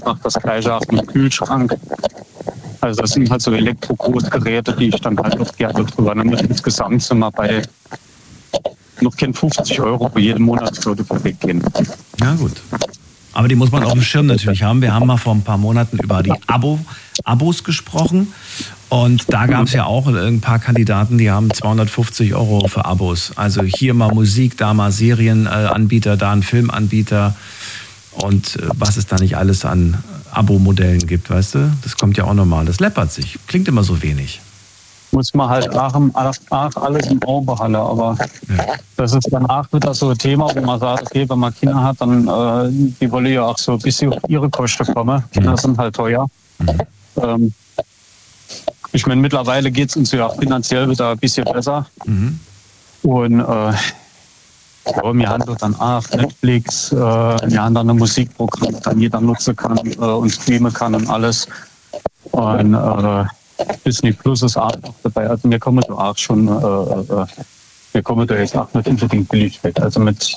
mache das gleiche auch mit dem Kühlschrank. Also das sind halt so Elektro-Großgeräte, die ich dann halt auch gerne drüber nehme. Insgesamt sind wir bei noch kein 50 € für jeden Monat würde weggehen. Ja gut. Aber die muss man auf dem Schirm natürlich haben. Wir haben mal vor ein paar Monaten über die Abos gesprochen. Und da gab es ja auch ein paar Kandidaten, die haben 250 € für Abos. Also hier mal Musik, da mal Serienanbieter, da ein Filmanbieter. Und was es da nicht alles an Abo-Modellen gibt, weißt du? Das kommt ja auch normal. Das läppert sich. Klingt immer so wenig. Muss man halt auch alles im Auge behalten. Aber das ist dann auch wieder so ein Thema, wo man sagt, okay, wenn man Kinder hat, dann die wollen ja auch so ein bisschen auf ihre Kosten kommen. Kinder sind halt teuer. Ich meine, mittlerweile geht es uns ja finanziell wieder ein bisschen besser. Und ja, wir haben dann auch Netflix, wir haben dann ein Musikprogramm, das jeder nutzen kann und streamen kann und alles. Und Disney Plus ist auch noch dabei. Also wir kommen da auch schon, wir kommen da jetzt auch nicht unbedingt billig weg. Also mit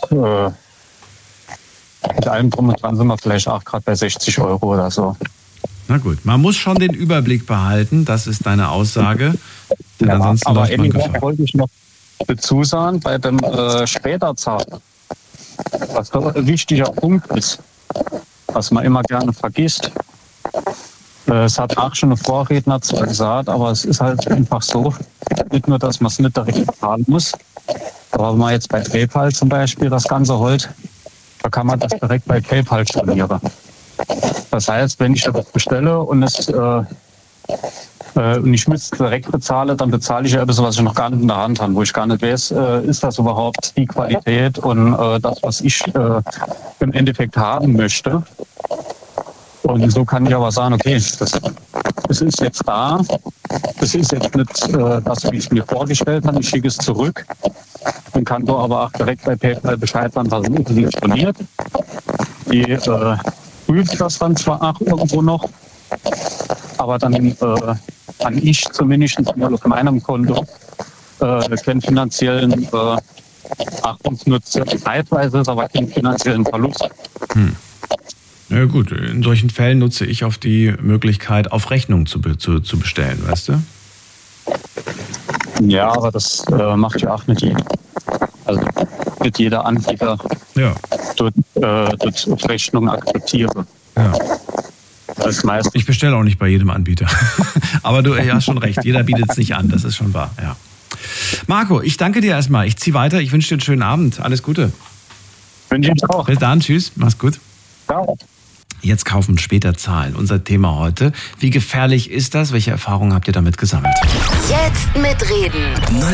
allem drum und dran sind wir vielleicht auch gerade bei 60 € oder so. Na gut, man muss schon den Überblick behalten, das ist deine Aussage. Denn ja, ansonsten aber läuft man Gefahr. wollte ich noch dazu sagen, bei dem Späterzahlen, was ein wichtiger Punkt ist, was man immer gerne vergisst. Es hat auch schon ein Vorredner zwar gesagt, aber es ist halt einfach so, nicht nur, dass man es nicht direkt bezahlen muss, aber wenn man jetzt bei PayPal zum Beispiel das Ganze holt, da kann man das direkt bei PayPal stornieren. Das heißt, wenn ich das bestelle und ich müsste direkt bezahlen, dann bezahle ich ja etwas, was ich noch gar nicht in der Hand habe, wo ich gar nicht weiß, ist das überhaupt die Qualität und das, was ich im Endeffekt haben möchte. Und so kann ich aber sagen, okay, das ist jetzt da, das ist jetzt nicht das, wie ich es mir vorgestellt habe, ich schicke es zurück und kann so aber auch direkt bei PayPal Bescheid sagen, was es storniert. Die prüft das dann zwar auch irgendwo noch, aber dann kann ich zumindest mal auf meinem Konto keinen finanziellen Achtungsnutzer zeitweise, ist aber keinen finanziellen Verlust. Ja gut, in solchen Fällen nutze ich auf die Möglichkeit, auf Rechnung zu bestellen, weißt du? Ja, aber das macht ja auch nicht jeder. Also nicht jeder Anbieter dort auf Rechnung akzeptiere. Ja. Das meiste. Ich bestelle auch nicht bei jedem Anbieter. Aber du hast schon recht, jeder bietet es nicht an, das ist schon wahr. Ja. Marco, ich danke dir erstmal. Ich ziehe weiter, ich wünsche dir einen schönen Abend. Alles Gute. Wünsche ich auch. Bis dann, tschüss, mach's gut. Ciao. Jetzt kaufen, später zahlen. Unser Thema heute. Wie gefährlich ist das? Welche Erfahrungen habt ihr damit gesammelt? Jetzt mitreden.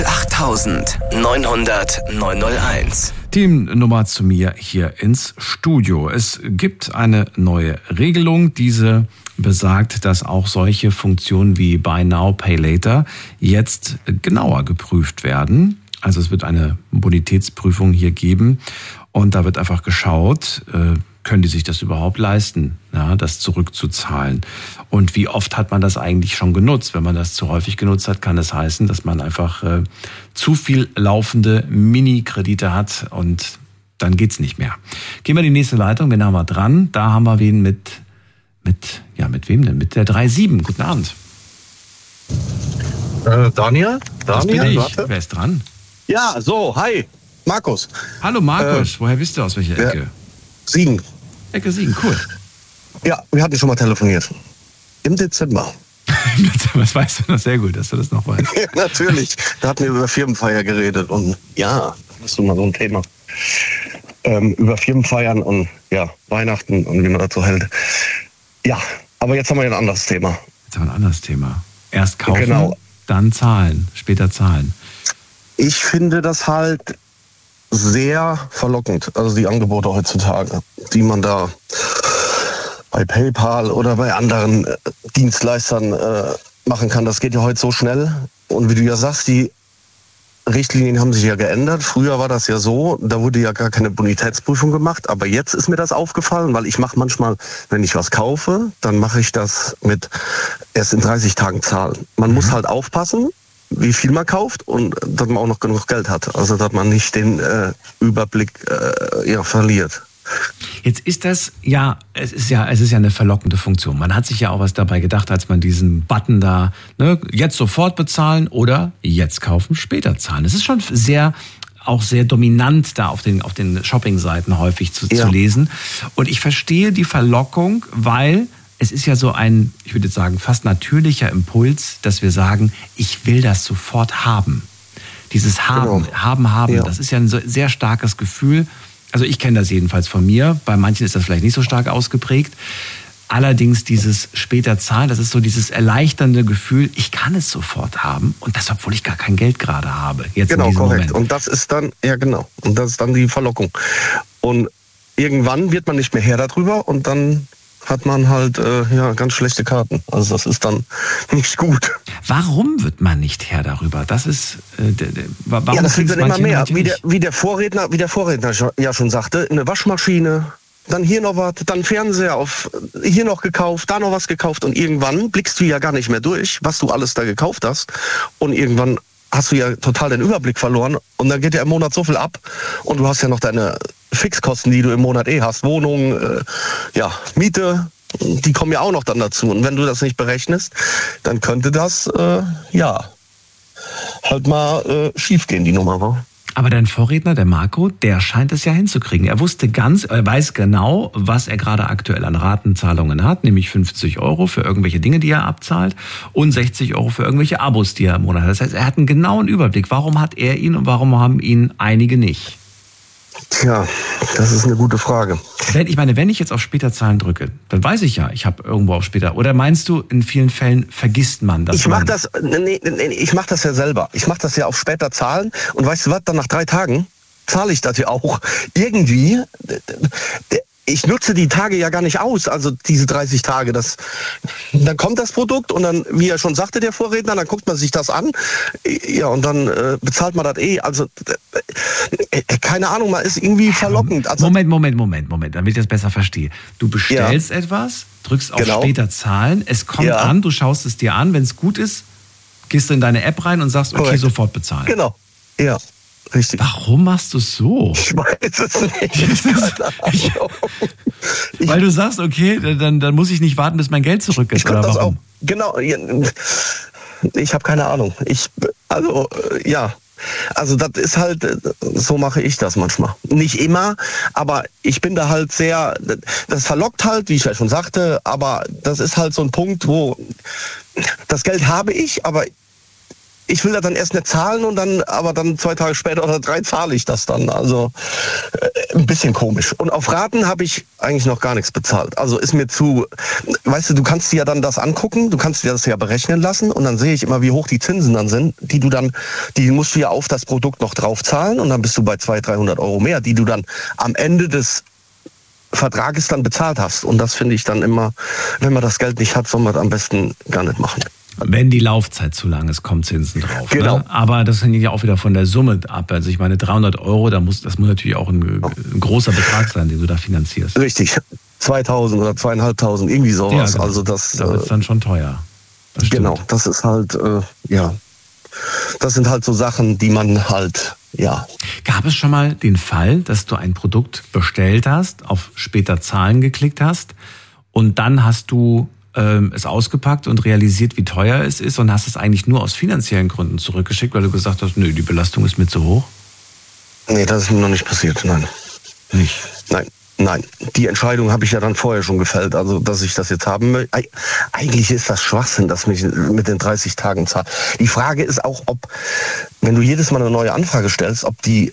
08900 901. Teamnummer zu mir hier ins Studio. Es gibt eine neue Regelung. Diese besagt, dass auch solche Funktionen wie Buy Now, Pay Later jetzt genauer geprüft werden. Also es wird eine Bonitätsprüfung hier geben. Und da wird einfach geschaut, können die sich das überhaupt leisten, ja, das zurückzuzahlen? Und wie oft hat man das eigentlich schon genutzt? Wenn man das zu häufig genutzt hat, kann das heißen, dass man einfach zu viel laufende Mini-Kredite hat und dann geht's nicht mehr. Gehen wir in die nächste Leitung, wen haben wir dran? Da haben wir wen mit wem denn? Mit der 37. Guten Abend. Daniel? Das bin ich. Warte. Wer ist dran? Ja, so, hi, Markus. Hallo Markus, woher bist du, aus welcher Ecke? Siegen. Ecke Siegen, cool. Ja, wir hatten schon mal telefoniert. Im Dezember. Was weißt du noch? Sehr gut, dass du das noch weißt. Ja, natürlich. Da hatten wir über Firmenfeier geredet und ja, das ist immer so ein Thema. Über Firmenfeiern und ja, Weihnachten und wie man dazu hält. Ja, aber jetzt haben wir ein anderes Thema. Jetzt haben wir ein anderes Thema. Erst kaufen, dann zahlen, später zahlen. Ich finde das halt sehr verlockend, also die Angebote heutzutage, die man da bei PayPal oder bei anderen Dienstleistern machen kann. Das geht ja heute so schnell. Und wie du ja sagst, die Richtlinien haben sich ja geändert. Früher war das ja so, da wurde ja gar keine Bonitätsprüfung gemacht. Aber jetzt ist mir das aufgefallen, weil ich mache manchmal, wenn ich was kaufe, dann mache ich das mit erst in 30 Tagen zahlen. Man muss halt aufpassen, wie viel man kauft und dass man auch noch genug Geld hat. Also dass man nicht den Überblick verliert. Jetzt ist das es ist ja eine verlockende Funktion. Man hat sich ja auch was dabei gedacht, als man diesen Button da, ne, jetzt sofort bezahlen oder jetzt kaufen, später zahlen. Es ist schon sehr dominant da auf den Shopping-Seiten häufig zu lesen. Und ich verstehe die Verlockung, weil es ist ja so ein, ich würde jetzt sagen, fast natürlicher Impuls, dass wir sagen, ich will das sofort haben. Dieses Haben, Ja. Das ist ja ein sehr starkes Gefühl. Also ich kenne das jedenfalls von mir. Bei manchen ist das vielleicht nicht so stark ausgeprägt. Allerdings dieses später zahlen, das ist so dieses erleichternde Gefühl, ich kann es sofort haben und das, obwohl ich gar kein Geld gerade habe. Jetzt in diesem korrekt. Moment. Und das ist dann, und das ist dann die Verlockung. Und irgendwann wird man nicht mehr Herr darüber und dann hat man halt ganz schlechte Karten. Also das ist dann nicht gut. Warum wird man nicht Herr darüber? Das ist warum das wird dann immer mehr. Nicht? Wie der Vorredner ja schon sagte, eine Waschmaschine, dann hier noch was, dann Fernseher hier noch gekauft, da noch was gekauft und irgendwann blickst du ja gar nicht mehr durch, was du alles da gekauft hast und irgendwann hast du ja total den Überblick verloren und dann geht ja im Monat so viel ab und du hast ja noch deine Fixkosten, die du im Monat hast, Wohnung, Miete, die kommen ja auch noch dann dazu und wenn du das nicht berechnest, dann könnte das halt mal schief gehen, die Nummer, wa? Aber dein Vorredner, der Marco, der scheint es ja hinzukriegen. Er weiß genau, was er gerade aktuell an Ratenzahlungen hat, nämlich 50 € für irgendwelche Dinge, die er abzahlt und 60 € für irgendwelche Abos, die er im Monat hat. Das heißt, er hat einen genauen Überblick. Warum hat er ihn und warum haben ihn einige nicht? Tja, das ist eine gute Frage. Wenn ich jetzt auf später zahlen drücke, dann weiß ich ja, ich habe irgendwo auf später. Oder meinst du, in vielen Fällen vergisst man das? Ich mache das ja selber. Ich mache das ja auf später zahlen. Und weißt du was, dann nach 3 Tagen zahle ich das ja auch. Irgendwie, ich nutze die Tage ja gar nicht aus, also diese 30 Tage. Dann kommt das Produkt und dann, wie er schon sagte, der Vorredner, dann guckt man sich das an. Ja, und dann bezahlt man das Also, keine Ahnung, man ist irgendwie verlockend. Also, Moment, damit ich das besser verstehe. Du bestellst etwas, drückst auf später zahlen, es kommt an, du schaust es dir an, wenn es gut ist, gehst du in deine App rein und sagst, okay, sofort bezahlen. Genau, ja. Richtig. Warum machst du es so? Ich weiß es nicht. Weil du sagst, okay, dann muss ich nicht warten, bis mein Geld zurück ist. Ich kann das auch. Genau. Ich habe keine Ahnung. Also das ist halt, so mache ich das manchmal. Nicht immer, aber ich bin da halt das verlockt halt, wie ich ja schon sagte, aber das ist halt so ein Punkt, wo das Geld habe ich, aber ich will das dann erst nicht zahlen und dann 2 Tage später oder 3 zahle ich das dann. Also ein bisschen komisch. Und auf Raten habe ich eigentlich noch gar nichts bezahlt. Also ist mir weißt du kannst dir ja dann das angucken, du kannst dir das ja berechnen lassen und dann sehe ich immer, wie hoch die Zinsen dann sind, die musst du ja auf das Produkt noch drauf zahlen und dann bist du bei 200-300 € mehr, die du dann am Ende des Vertrages dann bezahlt hast. Und das finde ich dann immer, wenn man das Geld nicht hat, soll man das am besten gar nicht machen. Wenn die Laufzeit zu lang ist, kommen Zinsen drauf. Genau. Ne? Aber das hängt ja auch wieder von der Summe ab. Also ich meine, 300 €, das muss natürlich auch ein großer Betrag sein, den du da finanzierst. Richtig. 2.000 oder 2.500, irgendwie sowas. Ja, also da wird es dann schon teuer. Das genau, das ist halt, das sind halt so Sachen, die man halt, Gab es schon mal den Fall, dass du ein Produkt bestellt hast, auf später zahlen geklickt hast und dann hast du es ausgepackt und realisiert, wie teuer es ist und hast es eigentlich nur aus finanziellen Gründen zurückgeschickt, weil du gesagt hast, nö, die Belastung ist mir zu hoch? Nee, das ist mir noch nicht passiert, nein. Nicht? Nein. Die Entscheidung habe ich ja dann vorher schon gefällt, also dass ich das jetzt haben möchte. Eigentlich ist das Schwachsinn, dass mich mit den 30 Tagen zahlt. Die Frage ist auch, wenn du jedes Mal eine neue Anfrage stellst, ob die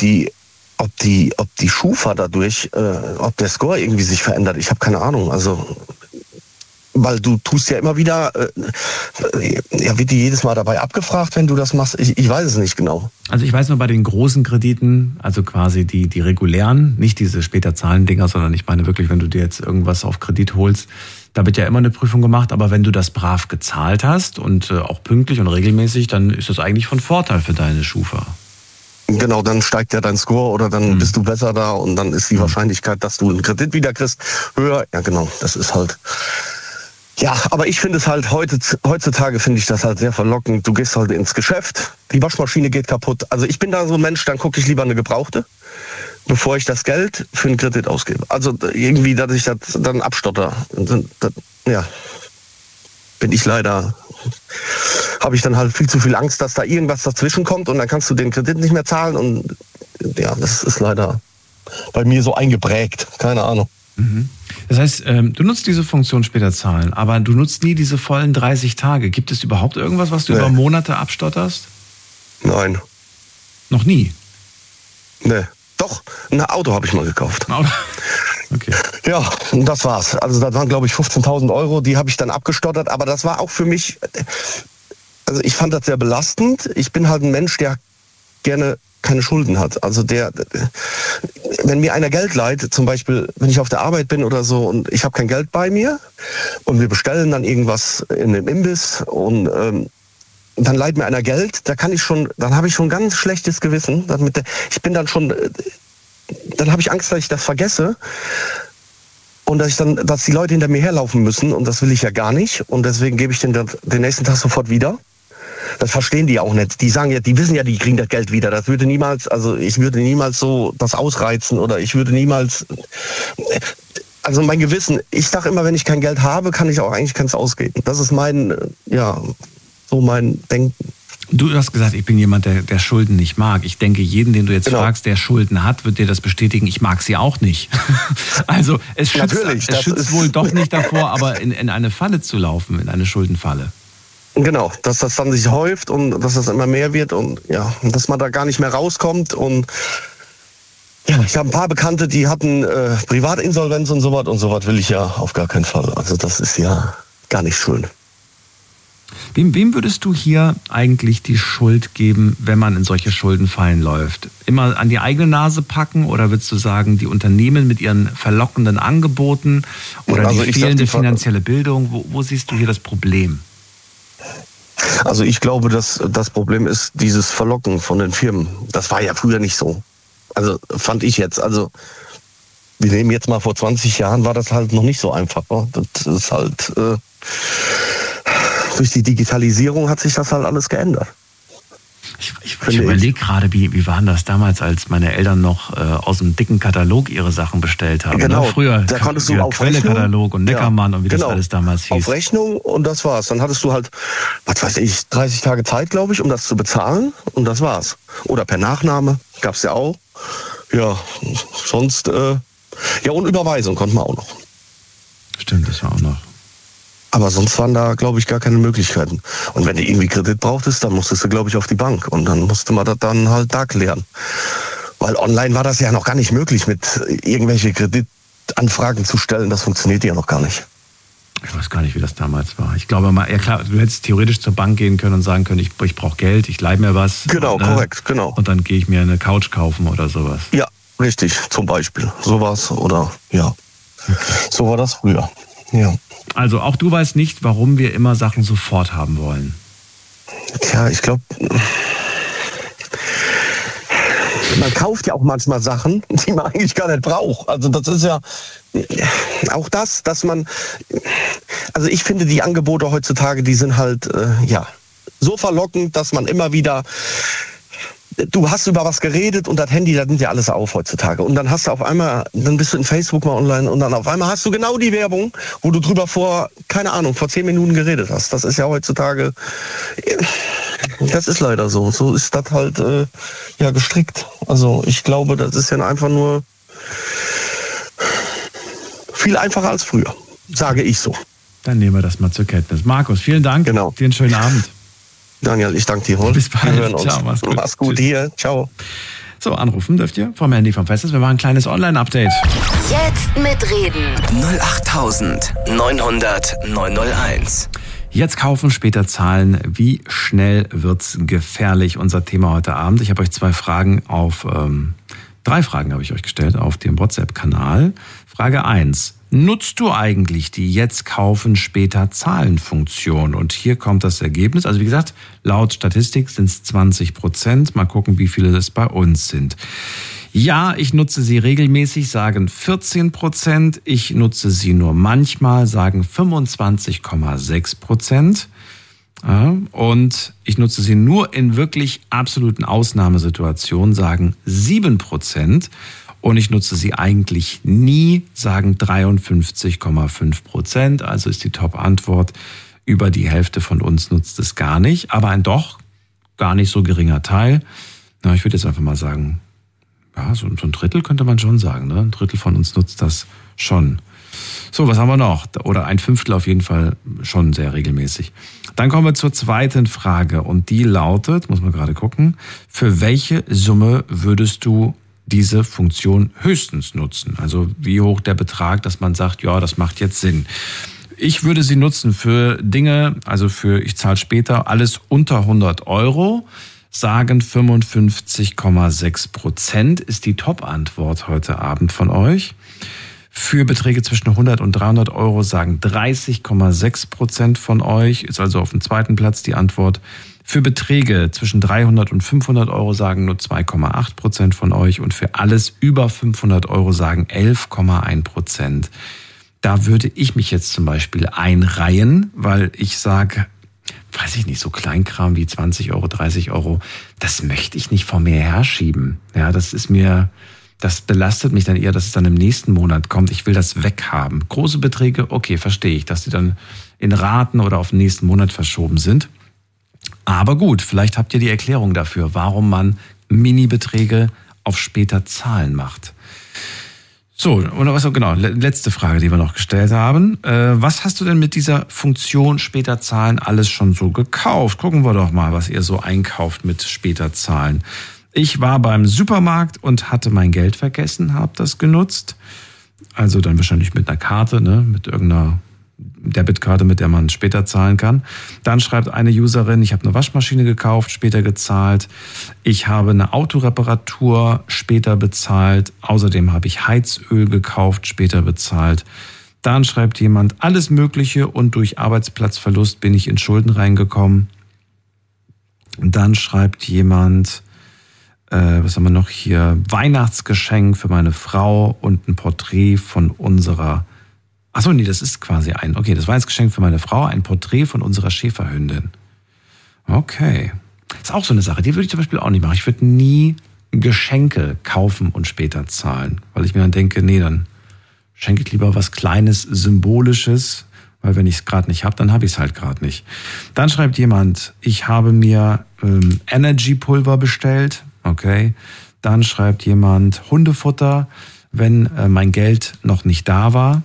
Schufa dadurch, ob der Score irgendwie sich verändert. Ich habe keine Ahnung, also weil du tust ja immer wieder, wird die jedes Mal dabei abgefragt, wenn du das machst? Ich weiß es nicht genau. Also ich weiß nur bei den großen Krediten, also quasi die regulären, nicht diese später Zahlen-Dinger, sondern ich meine wirklich, wenn du dir jetzt irgendwas auf Kredit holst, da wird ja immer eine Prüfung gemacht, aber wenn du das brav gezahlt hast und auch pünktlich und regelmäßig, dann ist das eigentlich von Vorteil für deine Schufa. Genau, dann steigt ja dein Score oder dann bist du besser da und dann ist die Wahrscheinlichkeit, dass du einen Kredit wieder kriegst, höher. Ja genau, das ist halt... Ja, aber ich finde es halt heutzutage finde ich das halt sehr verlockend. Du gehst halt ins Geschäft, die Waschmaschine geht kaputt. Also ich bin da so ein Mensch, dann gucke ich lieber eine gebrauchte. bevor ich das Geld für einen Kredit ausgebe. Also irgendwie, dass ich das dann abstotter. Ja, bin ich leider, habe ich dann halt viel zu viel Angst, dass da irgendwas dazwischen kommt und dann kannst du den Kredit nicht mehr zahlen und ja, das ist leider bei mir so eingeprägt. Keine Ahnung. Das heißt, du nutzt diese Funktion später zahlen, aber du nutzt nie diese vollen 30 Tage. Gibt es überhaupt irgendwas, was du über Monate abstotterst? Nein. Noch nie? Nee. Doch, ein Auto habe ich mal gekauft. Okay. Ja, und das war's. Also das waren, glaube ich, 15.000 Euro, die habe ich dann abgestottert. Aber das war auch für mich, also ich fand das sehr belastend. Ich bin halt ein Mensch, der gerne keine Schulden hat. Also wenn mir einer Geld leiht, zum Beispiel, wenn ich auf der Arbeit bin oder so und ich habe kein Geld bei mir und wir bestellen dann irgendwas in einem Imbiss und dann leiht mir einer Geld, dann habe ich schon ganz schlechtes Gewissen. Dann habe ich Angst, dass ich das vergesse und dass die Leute hinter mir herlaufen müssen und das will ich ja gar nicht und deswegen gebe ich den nächsten Tag sofort wieder. Das verstehen die auch nicht. Die sagen ja, die wissen ja, die kriegen das Geld wieder. Ich würde niemals so das ausreizen oder ich würde niemals, also mein Gewissen, ich sage immer, wenn ich kein Geld habe, kann ich auch eigentlich keins ausgeben. Das ist mein Denken. Du hast gesagt, ich bin jemand, der Schulden nicht mag. Ich denke, jeden, den du jetzt fragst, der Schulden hat, wird dir das bestätigen. Ich mag sie auch nicht. Also es schützt wohl doch nicht davor, aber in eine Falle zu laufen, in eine Schuldenfalle. Genau, dass das dann sich häuft und dass das immer mehr wird und ja, dass man da gar nicht mehr rauskommt und ja, ich habe ein paar Bekannte, die hatten Privatinsolvenz und sowas will ich ja auf gar keinen Fall. Also das ist ja gar nicht schön. Wem würdest du hier eigentlich die Schuld geben, wenn man in solche Schuldenfallen läuft? Immer an die eigene Nase packen oder würdest du sagen, die Unternehmen mit ihren verlockenden Angeboten oder also die fehlende finanzielle Bildung? Wo siehst du hier das Problem? Also ich glaube, dass das Problem ist dieses Verlocken von den Firmen. Das war ja früher nicht so. Also fand ich jetzt. Also wir nehmen jetzt mal vor 20 Jahren war das halt noch nicht so einfach. Das ist halt durch die Digitalisierung hat sich das halt alles geändert. Ich überlege gerade, wie waren das damals, als meine Eltern noch aus einem dicken Katalog ihre Sachen bestellt haben. Genau, ne? Früher da konntest du auf Quelle-Katalog und Neckermann und wie das alles damals hieß. Auf Rechnung und das war's. Dann hattest du halt, 30 Tage Zeit, glaube ich, um das zu bezahlen und das war's. Oder per Nachname, gab's ja auch. Ja, sonst, und Überweisung konnte man auch noch. Stimmt, das war auch noch. Aber sonst waren da, glaube ich, gar keine Möglichkeiten. Und wenn du irgendwie Kredit brauchtest, dann musstest du, glaube ich, auf die Bank. Und dann musste man das dann halt da klären. Weil online war das ja noch gar nicht möglich, mit irgendwelche Kreditanfragen zu stellen. Das funktioniert ja noch gar nicht. Ich weiß gar nicht, wie das damals war. Ich glaube mal, ja klar, du hättest theoretisch zur Bank gehen können und sagen können, ich brauche Geld, ich leihe mir was. Genau, korrekt, genau. Und dann gehe ich mir eine Couch kaufen oder sowas. Ja, richtig, zum Beispiel. Sowas oder, ja. Okay. So war das früher, ja. Also auch du weißt nicht, warum wir immer Sachen sofort haben wollen. Tja, ich glaube, man kauft ja auch manchmal Sachen, die man eigentlich gar nicht braucht. Also das ist ja auch das, dass man, also ich finde die Angebote heutzutage, die sind halt, so verlockend, dass man immer wieder, du hast über was geredet und das Handy, da nimmt ja alles auf heutzutage. Und dann hast du auf einmal, dann bist du in Facebook mal online und dann auf einmal hast du genau die Werbung, wo du drüber vor 10 Minuten geredet hast. Das ist ja heutzutage, das ist leider so. So ist das halt gestrickt. Also ich glaube, das ist ja einfach nur viel einfacher als früher, sage ich so. Dann nehmen wir das mal zur Kenntnis. Markus, vielen Dank. Genau. Dir einen schönen Abend. Daniel, ich danke dir. Bis bald. Wir hören uns. Ciao, mach's gut. Mach's gut hier. Ciao. So, anrufen dürft ihr vom Handy vom Festnetz. Wir machen ein kleines Online-Update. Jetzt mitreden. 08900 901. Jetzt kaufen, später zahlen. Wie schnell wird's gefährlich? Unser Thema heute Abend. Ich habe euch drei Fragen habe ich euch gestellt auf dem WhatsApp-Kanal. Frage 1. Nutzt du eigentlich die Jetzt kaufen, später zahlen Funktion? Und hier kommt das Ergebnis. Also wie gesagt, laut Statistik sind es 20%. Mal gucken, wie viele das bei uns sind. Ja, ich nutze sie regelmäßig, sagen 14%. Ich nutze sie nur manchmal, sagen 25,6%. und ich nutze sie nur in wirklich absoluten Ausnahmesituationen, sagen 7%. Und ich nutze sie eigentlich nie, sagen 53,5%. Also ist die Top-Antwort, über die Hälfte von uns nutzt es gar nicht. Aber ein doch gar nicht so geringer Teil. Na, ich würde jetzt einfach mal sagen, ja, so ein Drittel könnte man schon sagen. Ne? Ein Drittel von uns nutzt das schon. So, was haben wir noch? Oder ein Fünftel auf jeden Fall schon sehr regelmäßig. Dann kommen wir zur zweiten Frage. Und die lautet, muss man gerade gucken, für welche Summe würdest du diese Funktion höchstens nutzen? Also wie hoch der Betrag, dass man sagt, ja, das macht jetzt Sinn. Ich würde sie nutzen für Dinge, also ich zahle später alles unter 100 €, sagen 55,6% ist die Top-Antwort heute Abend von euch. Für Beträge zwischen 100 und 300 € sagen 30,6% von euch, ist also auf dem zweiten Platz die Antwort. Für Beträge zwischen 300 und 500 € sagen nur 2,8% von euch und für alles über 500 € sagen 11,1%. Da würde ich mich jetzt zum Beispiel einreihen, weil ich sage, weiß ich nicht, so Kleinkram wie 20 €, 30 €, das möchte ich nicht vor mir herschieben. Ja, das belastet mich dann eher, dass es dann im nächsten Monat kommt. Ich will das weghaben. Große Beträge, okay, verstehe ich, dass die dann in Raten oder auf den nächsten Monat verschoben sind. Aber gut, vielleicht habt ihr die Erklärung dafür, warum man Mini-Beträge auf später zahlen macht. So, und genau, letzte Frage, die wir noch gestellt haben. Was hast du denn mit dieser Funktion später zahlen alles schon so gekauft? Gucken wir doch mal, was ihr so einkauft mit später zahlen. Ich war beim Supermarkt und hatte mein Geld vergessen, habe das genutzt. Also dann wahrscheinlich mit einer Karte, ne, mit irgendeiner Debitkarte, mit der man später zahlen kann. Dann schreibt eine Userin, ich habe eine Waschmaschine gekauft, später gezahlt. Ich habe eine Autoreparatur später bezahlt. Außerdem habe ich Heizöl gekauft, später bezahlt. Dann schreibt jemand, alles Mögliche und durch Arbeitsplatzverlust bin ich in Schulden reingekommen. Und dann schreibt jemand, was haben wir noch hier? Weihnachtsgeschenk für meine Frau und ein Porträt von unserer... Achso, nee, das ist quasi das Weihnachtsgeschenk für meine Frau, ein Porträt von unserer Schäferhündin. Okay. Das ist auch so eine Sache, die würde ich zum Beispiel auch nicht machen. Ich würde nie Geschenke kaufen und später zahlen, weil ich mir dann denke, nee, dann schenke ich lieber was Kleines, Symbolisches, weil wenn ich es gerade nicht habe, dann habe ich es halt gerade nicht. Dann schreibt jemand, ich habe mir Energy-Pulver bestellt. Okay. Dann schreibt jemand, Hundefutter, wenn mein Geld noch nicht da war.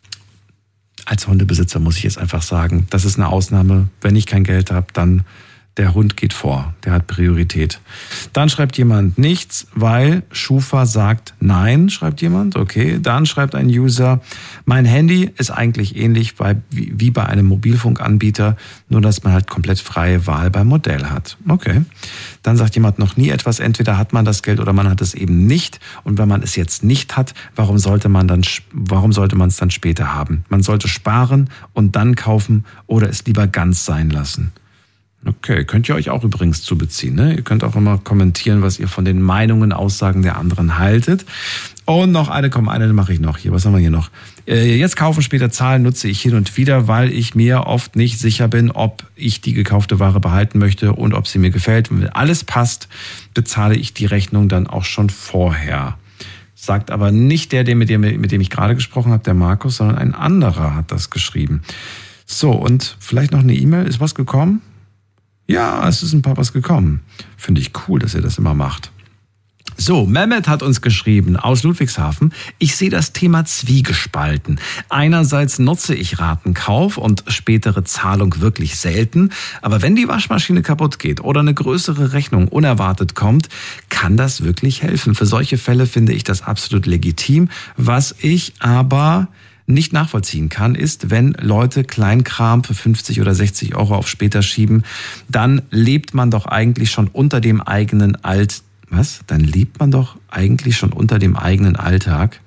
Als Hundebesitzer muss ich jetzt einfach sagen, das ist eine Ausnahme. Wenn ich kein Geld habe, dann der Hund geht vor. Der hat Priorität. Dann schreibt jemand nichts, weil Schufa sagt nein, schreibt jemand. Okay. Dann schreibt ein User, mein Handy ist eigentlich ähnlich wie bei einem Mobilfunkanbieter, nur dass man halt komplett freie Wahl beim Modell hat. Okay. Dann sagt jemand noch nie etwas, entweder hat man das Geld oder man hat es eben nicht. Und wenn man es jetzt nicht hat, warum sollte man es dann später haben? Man sollte sparen und dann kaufen oder es lieber ganz sein lassen. Okay, könnt ihr euch auch übrigens zu beziehen. Ne? Ihr könnt auch immer kommentieren, was ihr von den Meinungen, Aussagen der anderen haltet. Und noch eine mache ich noch hier. Was haben wir hier noch? Jetzt kaufen, später zahlen nutze ich hin und wieder, weil ich mir oft nicht sicher bin, ob ich die gekaufte Ware behalten möchte und ob sie mir gefällt. Und wenn alles passt, bezahle ich die Rechnung dann auch schon vorher. Sagt aber nicht der, mit dem ich gerade gesprochen habe, der Markus, sondern ein anderer hat das geschrieben. So, und vielleicht noch eine E-Mail. Ist was gekommen? Ja, es ist ein paar was gekommen. Finde ich cool, dass ihr das immer macht. So, Mehmet hat uns geschrieben aus Ludwigshafen, ich sehe das Thema zwiegespalten. Einerseits nutze ich Ratenkauf und spätere Zahlung wirklich selten, aber wenn die Waschmaschine kaputt geht oder eine größere Rechnung unerwartet kommt, kann das wirklich helfen. Für solche Fälle finde ich das absolut legitim. Was ich aber nicht nachvollziehen kann, ist, wenn Leute Kleinkram für 50 oder 60 Euro auf später schieben, dann lebt man doch eigentlich schon unter dem eigenen Dann lebt man doch eigentlich schon unter dem eigenen Alltag?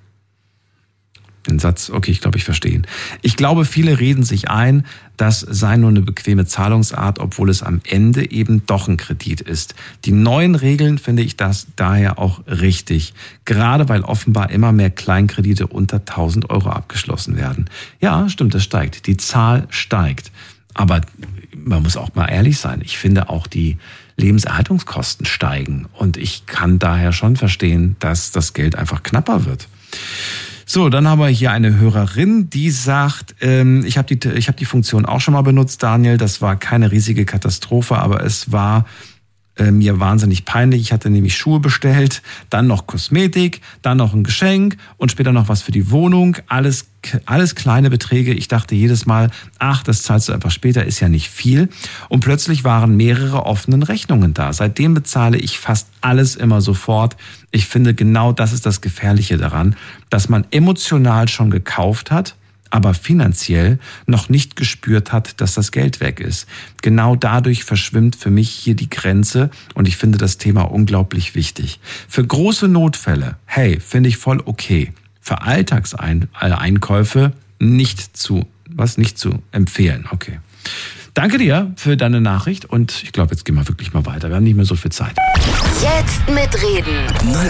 Den Satz, okay, ich glaube, ich verstehe ihn. Ich glaube, viele reden sich ein, das sei nur eine bequeme Zahlungsart, obwohl es am Ende eben doch ein Kredit ist. Die neuen Regeln finde ich das daher auch richtig. Gerade weil offenbar immer mehr Kleinkredite unter 1.000 Euro abgeschlossen werden. Ja, stimmt, das steigt. Die Zahl steigt. Aber man muss auch mal ehrlich sein, ich finde auch die Lebenserhaltungskosten steigen und ich kann daher schon verstehen, dass das Geld einfach knapper wird. So, dann haben wir hier eine Hörerin, die sagt, ich habe die Funktion auch schon mal benutzt, Daniel, das war keine riesige Katastrophe, aber es war mir wahnsinnig peinlich. Ich hatte nämlich Schuhe bestellt, dann noch Kosmetik, dann noch ein Geschenk und später noch was für die Wohnung. Alles kleine Beträge. Ich dachte jedes Mal, ach, das zahlst du einfach später, ist ja nicht viel. Und plötzlich waren mehrere offene Rechnungen da. Seitdem bezahle ich fast alles immer sofort. Ich finde, genau das ist das Gefährliche daran, dass man emotional schon gekauft hat, aber finanziell noch nicht gespürt hat, dass das Geld weg ist. Genau dadurch verschwimmt für mich hier die Grenze und ich finde das Thema unglaublich wichtig. Für große Notfälle, hey, finde ich voll okay. Für Alltagseinkäufe nicht zu empfehlen. Okay. Danke dir für deine Nachricht und ich glaube, jetzt gehen wir wirklich mal weiter. Wir haben nicht mehr so viel Zeit. Jetzt mitreden.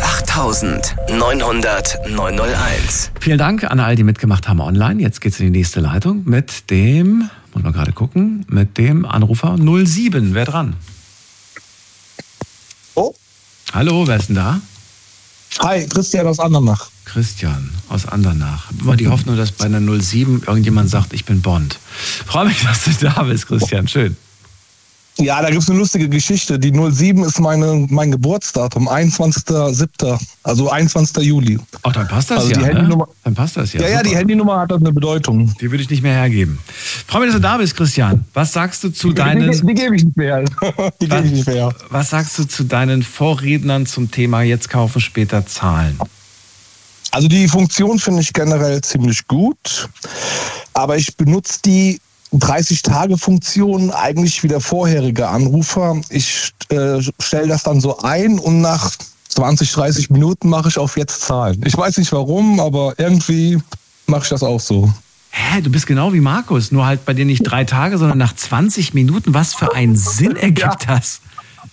08900 901. Vielen Dank an all, die mitgemacht haben online. Jetzt geht's in die nächste Leitung mit dem, muss man gerade gucken, mit dem Anrufer 07. Wer dran? Oh. Hallo, wer ist denn da? Hi, Christian aus Andernach. Christian aus Andernach. Immer die Hoffnung, dass bei einer 07 irgendjemand sagt, ich bin Bond. Freue mich, dass du da bist, Christian. Schön. Ja, da gibt es eine lustige Geschichte. Die 07 ist mein Geburtsdatum, 21.07., also 21. Juli. Ach, dann passt das also ja, die Handynummer, ne? Dann passt das ja. Ja, die Handynummer hat eine Bedeutung. Die würde ich nicht mehr hergeben. Freue mich, dass du da bist, Christian. Was sagst du zu deinen... Die gebe ich nicht mehr. Gebe ich nicht mehr. Was sagst du zu deinen Vorrednern zum Thema jetzt kaufen, später zahlen? Also die Funktion finde ich generell ziemlich gut, aber ich benutze die 30-Tage-Funktion eigentlich wie der vorherige Anrufer. Ich stelle das dann so ein und nach 20, 30 Minuten mache ich auf jetzt zahlen. Ich weiß nicht warum, aber irgendwie mache ich das auch so. Hä, du bist genau wie Markus, nur halt bei dir nicht 3 Tage, sondern nach 20 Minuten. Was für einen Sinn ergibt das?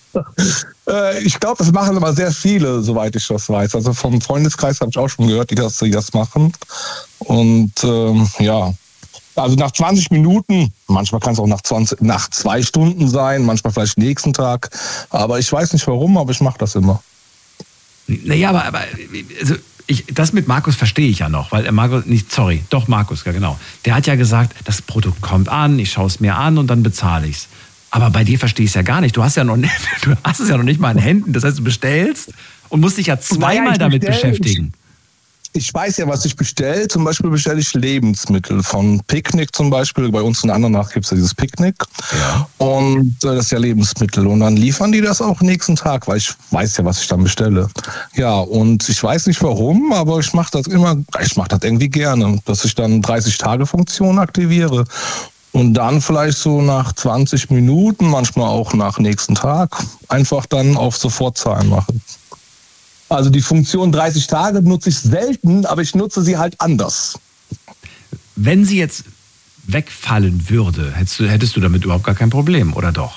Ich glaube, das machen aber sehr viele, soweit ich das weiß. Also vom Freundeskreis habe ich auch schon gehört, die das machen. Und ja, also nach 20 Minuten, manchmal kann es auch nach 2 Stunden sein, manchmal vielleicht nächsten Tag. Aber ich weiß nicht warum, aber ich mache das immer. Naja, aber also das mit Markus verstehe ich ja noch, weil Markus, Markus, ja genau. Der hat ja gesagt, das Produkt kommt an, ich schaue es mir an und dann bezahle ich es. Aber bei dir verstehe ich es ja gar nicht. Du hast es ja noch nicht mal in Händen. Das heißt, du bestellst und musst dich ja zweimal damit beschäftigen. Ich weiß ja, was ich bestelle. Zum Beispiel bestelle ich Lebensmittel von Picknick zum Beispiel. Bei uns in Andernach gibt es ja dieses Picknick. Ja. Und das ist ja Lebensmittel. Und dann liefern die das auch nächsten Tag, weil ich weiß ja, was ich dann bestelle. Ja, und ich weiß nicht warum, aber ich mache das irgendwie gerne, dass ich dann 30-Tage-Funktion aktiviere. Und dann vielleicht so nach 20 Minuten, manchmal auch nach nächsten Tag, einfach dann auf Sofortzahlen machen. Also die Funktion 30 Tage nutze ich selten, aber ich nutze sie halt anders. Wenn sie jetzt wegfallen würde, hättest du damit überhaupt gar kein Problem, oder doch?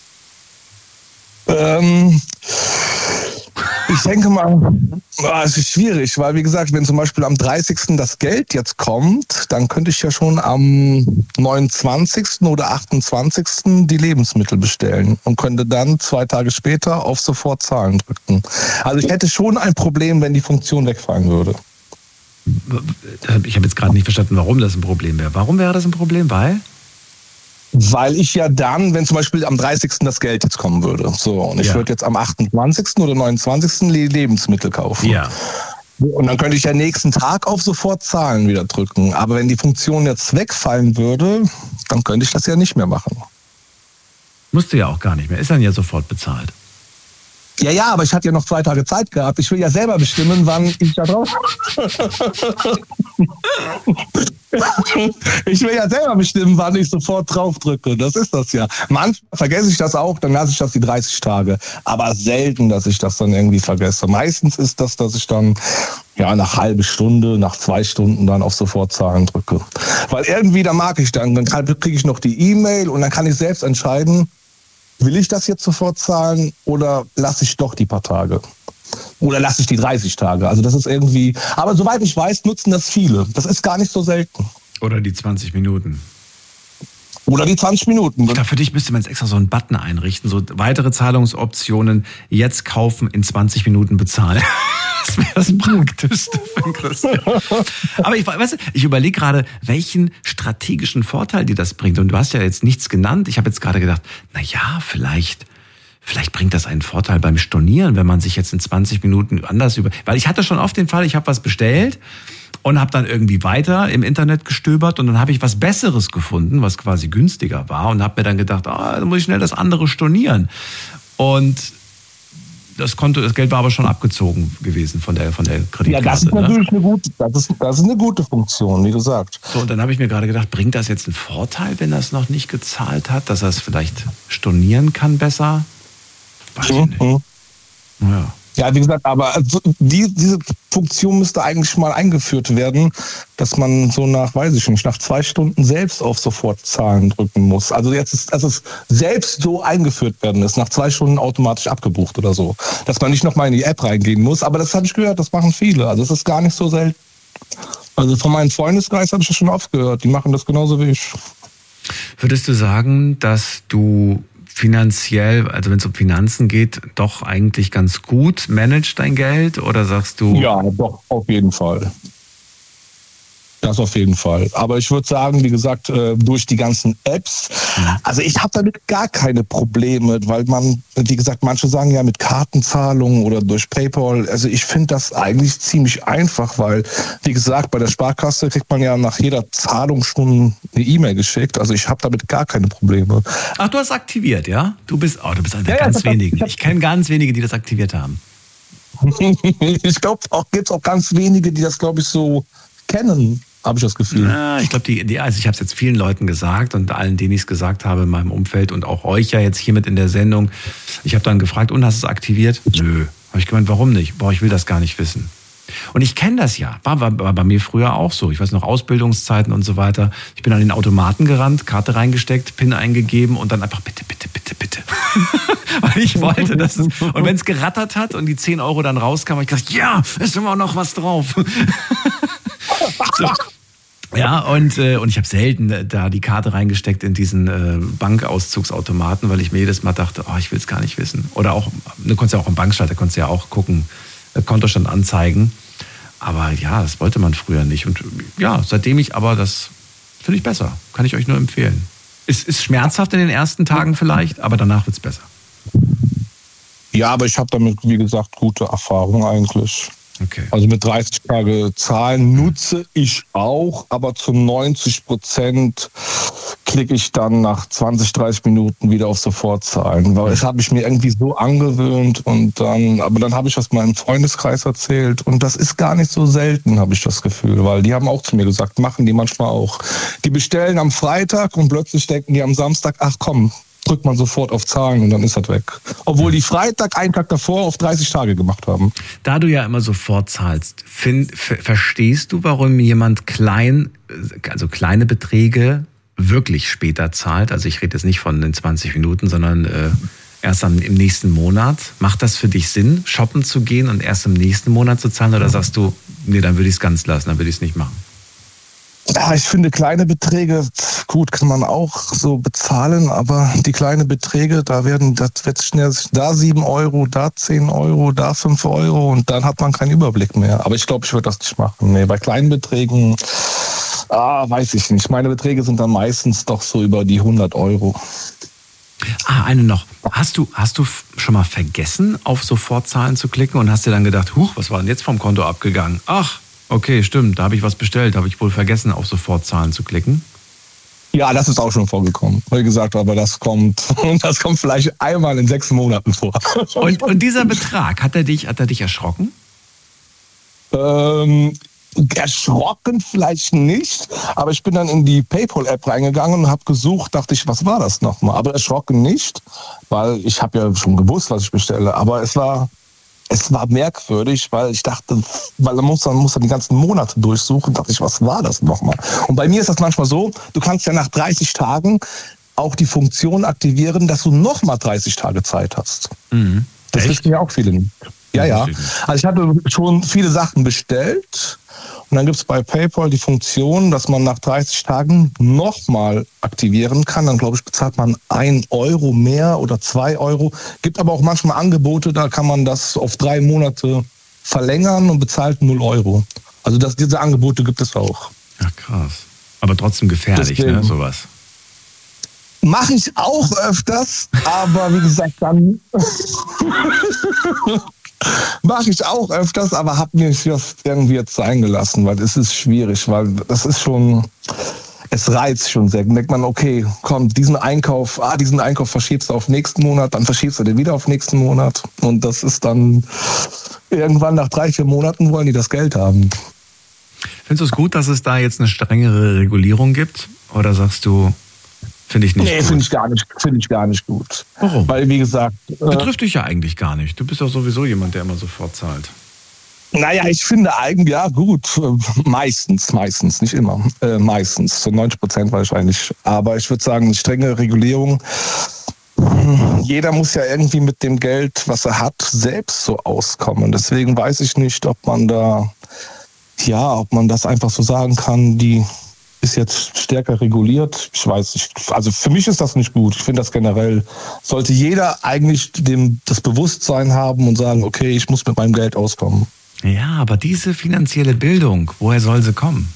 Ich denke mal, es ist schwierig, weil wie gesagt, wenn zum Beispiel am 30. das Geld jetzt kommt, dann könnte ich ja schon am 29. oder 28. die Lebensmittel bestellen und könnte dann 2 Tage später auf Sofortzahlen drücken. Also ich hätte schon ein Problem, wenn die Funktion wegfallen würde. Ich habe jetzt gerade nicht verstanden, warum das ein Problem wäre. Warum wäre das ein Problem? Weil ich ja dann, wenn zum Beispiel am 30. das Geld jetzt kommen würde, so, und ich würde jetzt am 28. oder 29. die Lebensmittel kaufen. Ja. Und dann könnte ich ja nächsten Tag auf Sofortzahlen wieder drücken. Aber wenn die Funktion jetzt wegfallen würde, dann könnte ich das ja nicht mehr machen. Musst du ja auch gar nicht mehr. Ist dann ja sofort bezahlt. Ja, aber ich hatte ja noch 2 Tage Zeit gehabt. Ich will ja selber bestimmen, wann ich da drauf... Ich will ja selber bestimmen, wann ich sofort drauf drücke. Das ist das ja. Manchmal vergesse ich das auch, dann lasse ich das die 30 Tage. Aber selten, dass ich das dann irgendwie vergesse. Meistens ist das, dass ich dann nach halbe Stunde, nach 2 Stunden dann auf Sofortzahlen drücke. Weil irgendwie, da mag ich dann kriege ich noch die E-Mail und dann kann ich selbst entscheiden, will ich das jetzt sofort zahlen oder lasse ich doch die paar Tage? Oder lasse ich die 30 Tage? Also das ist irgendwie... Aber soweit ich weiß, nutzen das viele. Das ist gar nicht so selten. Oder die 20 Minuten. Oder die 20 Minuten. Ich glaube, für dich müsste man jetzt extra so einen Button einrichten, so weitere Zahlungsoptionen, jetzt kaufen, in 20 Minuten bezahlen. Das wäre das Praktischste für den Christian. Aber ich überlege gerade, welchen strategischen Vorteil dir das bringt. Und du hast ja jetzt nichts genannt. Ich habe jetzt gerade gedacht, vielleicht bringt das einen Vorteil beim Stornieren, wenn man sich jetzt in 20 Minuten anders weil ich hatte schon oft den Fall, ich habe was bestellt und habe dann irgendwie weiter im Internet gestöbert und dann habe ich was Besseres gefunden, was quasi günstiger war und habe mir dann gedacht, dann muss ich schnell das andere stornieren. Und das Geld war aber schon abgezogen gewesen von der Kreditkarte. Ja, das ist natürlich das ist eine gute Funktion, wie gesagt. So, und dann habe ich mir gerade gedacht, bringt das jetzt einen Vorteil, wenn er es noch nicht gezahlt hat, dass er es vielleicht stornieren kann besser? Weiß ich nicht. Naja. Ja, wie gesagt, aber diese Funktion müsste eigentlich mal eingeführt werden, dass man so nach 2 Stunden selbst auf Sofortzahlen drücken muss. Also dass es selbst so eingeführt werden ist, nach 2 Stunden automatisch abgebucht oder so. Dass man nicht nochmal in die App reingehen muss. Aber das habe ich gehört, das machen viele. Also es ist gar nicht so selten. Also von meinem Freundeskreis habe ich das schon oft gehört. Die machen das genauso wie ich. Würdest du sagen, dass du finanziell, also wenn es um Finanzen geht, doch eigentlich ganz gut managst dein Geld oder sagst du? Ja, doch, auf jeden Fall. Das auf jeden Fall. Aber ich würde sagen, wie gesagt, durch die ganzen Apps, also ich habe damit gar keine Probleme, weil man, wie gesagt, manche sagen ja mit Kartenzahlungen oder durch PayPal, also ich finde das eigentlich ziemlich einfach, weil, wie gesagt, bei der Sparkasse kriegt man ja nach jeder Zahlung schon eine E-Mail geschickt, also ich habe damit gar keine Probleme. Ach, du hast aktiviert, ja? Du bist einer der ganz wenigen. Ich kenne ganz wenige, die das aktiviert haben. Ich glaube, gibt es auch ganz wenige, die das, glaube ich, so kennen, habe ich das Gefühl. Ja, ich glaube, also ich habe es jetzt vielen Leuten gesagt und allen, denen ich es gesagt habe in meinem Umfeld und auch euch ja jetzt hiermit in der Sendung. Ich habe dann gefragt, und hast du es aktiviert? Nö. Habe ich gemeint, warum nicht? Ich will das gar nicht wissen. Und ich kenne das ja. War bei mir früher auch so. Ich weiß noch, Ausbildungszeiten und so weiter. Ich bin an den Automaten gerannt, Karte reingesteckt, PIN eingegeben und dann einfach bitte. Weil ich wollte, dass es... Und wenn es gerattert hat und die 10 Euro dann rauskam, habe ich gesagt, ja, ist immer noch was drauf. So. Ja, und ich habe selten da die Karte reingesteckt in diesen Bankauszugsautomaten, weil ich mir jedes Mal dachte, ich will es gar nicht wissen. Oder auch, du konntest ja auch im Bankschalter, konntest ja auch gucken, Kontostand anzeigen. Aber ja, das wollte man früher nicht. Und ja, seitdem das finde ich besser. Kann ich euch nur empfehlen. Ist schmerzhaft in den ersten Tagen vielleicht, aber danach wird's besser. Ja, aber ich habe damit, wie gesagt, gute Erfahrungen eigentlich. Okay. Also mit 30 Tage Zahlen nutze ich auch, aber zu 90% klicke ich dann nach 20, 30 Minuten wieder auf Sofortzahlen. Weil das habe ich mir irgendwie so angewöhnt aber dann habe ich das meinem Freundeskreis erzählt und das ist gar nicht so selten, habe ich das Gefühl, weil die haben auch zu mir gesagt, machen die manchmal auch. Die bestellen am Freitag und plötzlich denken die am Samstag, ach komm, drückt man sofort auf Zahlen und dann ist das weg. Obwohl die Freitag, einen Tag davor, auf 30 Tage gemacht haben. Da du ja immer sofort zahlst, verstehst du, warum jemand kleine Beträge wirklich später zahlt? Also ich rede jetzt nicht von den 20 Minuten, sondern erst im nächsten Monat. Macht das für dich Sinn, shoppen zu gehen und erst im nächsten Monat zu zahlen? Oder sagst du, nee, dann würde ich es ganz lassen, dann würde ich es nicht machen? Ja, ich finde kleine Beträge, gut, kann man auch so bezahlen, aber die kleinen Beträge, das wird schnell, da 7 Euro, da 10 Euro, da 5 Euro und dann hat man keinen Überblick mehr. Aber ich glaube, ich würde das nicht machen. Nee, bei kleinen Beträgen, weiß ich nicht. Meine Beträge sind dann meistens doch so über die 100 Euro. Eine noch. Hast du schon mal vergessen, auf Sofortzahlen zu klicken und hast dir dann gedacht, was war denn jetzt vom Konto abgegangen? Ach, okay, stimmt, da habe ich was bestellt, habe ich wohl vergessen, auf Sofortzahlen zu klicken? Ja, das ist auch schon vorgekommen. Wie gesagt, aber das kommt vielleicht einmal in 6 Monaten vor. Und dieser Betrag, hat er dich erschrocken? Erschrocken vielleicht nicht, aber ich bin dann in die PayPal-App reingegangen und habe gesucht, dachte ich, was war das nochmal? Aber erschrocken nicht, weil ich habe ja schon gewusst, was ich bestelle, aber es war merkwürdig, weil ich dachte, weil man muss dann die ganzen Monate durchsuchen, dachte ich, was war das nochmal? Und bei mir ist das manchmal so, du kannst ja nach 30 Tagen auch die Funktion aktivieren, dass du nochmal 30 Tage Zeit hast. Mhm. Das wissen ja auch viele nicht. Ja. Also ich hatte schon viele Sachen bestellt Und dann gibt es bei PayPal die Funktion, dass man nach 30 Tagen nochmal aktivieren kann. Dann, glaube ich, bezahlt man 1 Euro mehr oder 2 Euro. Gibt aber auch manchmal Angebote, da kann man das auf 3 Monate verlängern und bezahlt 0 Euro. Also diese Angebote gibt es auch. Ach krass. Aber trotzdem gefährlich, ne, sowas. Mache ich auch öfters, aber wie gesagt, dann mache ich auch öfters, aber habe mir das irgendwie jetzt sein gelassen, weil es ist schwierig, weil das ist schon, es reizt schon sehr. Dann denkt man, okay, komm, diesen Einkauf verschiebst du auf nächsten Monat, dann verschiebst du den wieder auf nächsten Monat und das ist dann irgendwann nach 3-4 Monaten wollen die das Geld haben. Findest du es gut, dass es da jetzt eine strengere Regulierung gibt? Oder sagst du, finde ich nicht gut? Nee, finde ich gar nicht gut. Warum? Weil, wie gesagt... Betrifft dich ja eigentlich gar nicht. Du bist doch sowieso jemand, der immer sofort zahlt. Naja, ich finde eigentlich, ja gut, meistens, nicht immer, meistens, so 90% wahrscheinlich. Aber ich würde sagen, eine strenge Regulierung, jeder muss ja irgendwie mit dem Geld, was er hat, selbst so auskommen. Deswegen weiß ich nicht, ob man das einfach so sagen kann, die ist jetzt stärker reguliert. Ich weiß nicht. Also für mich ist das nicht gut. Ich finde das generell, sollte jeder eigentlich das Bewusstsein haben und sagen, okay, ich muss mit meinem Geld auskommen. Ja, aber diese finanzielle Bildung, woher soll sie kommen?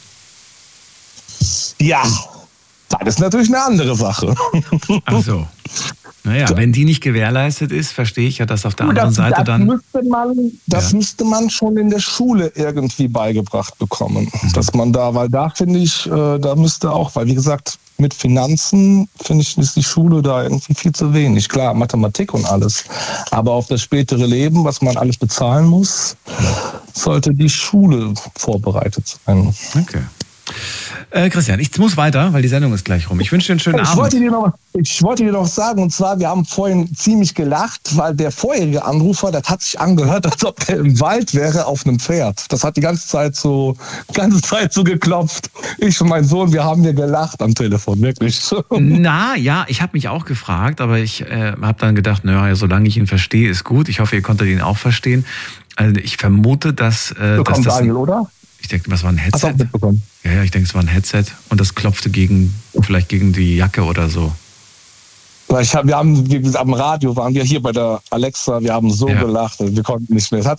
Ja, das ist natürlich eine andere Sache. Ach so. Naja, wenn die nicht gewährleistet ist, verstehe ich ja, dass auf der anderen Seite dann... müsste man schon in der Schule irgendwie beigebracht bekommen. Dass man weil da finde ich, da müsste auch, weil wie gesagt, mit Finanzen finde ich, ist die Schule da irgendwie viel zu wenig. Klar, Mathematik und alles. Aber auf das spätere Leben, was man alles bezahlen muss, sollte die Schule vorbereitet sein. Okay. Christian, ich muss weiter, weil die Sendung ist gleich rum. Ich wünsche dir einen schönen Abend. Ich wollte dir noch sagen, und zwar, wir haben vorhin ziemlich gelacht, weil der vorherige Anrufer, das hat sich angehört, als ob der im Wald wäre auf einem Pferd. Das hat die ganze Zeit so geklopft. Ich und mein Sohn, wir haben hier gelacht am Telefon, wirklich. Na ja, ich habe mich auch gefragt, aber ich habe dann gedacht, naja, solange ich ihn verstehe, ist gut. Ich hoffe, ihr konntet ihn auch verstehen. Also ich vermute, dass das Daniel, oder? Ich denke, was war ein Headset? Hast du auch mitbekommen? Ja, ich denke, es war ein Headset und das klopfte vielleicht gegen die Jacke oder so. Wir haben am Radio waren wir hier bei der Alexa, wir haben so gelacht, wir konnten nicht mehr.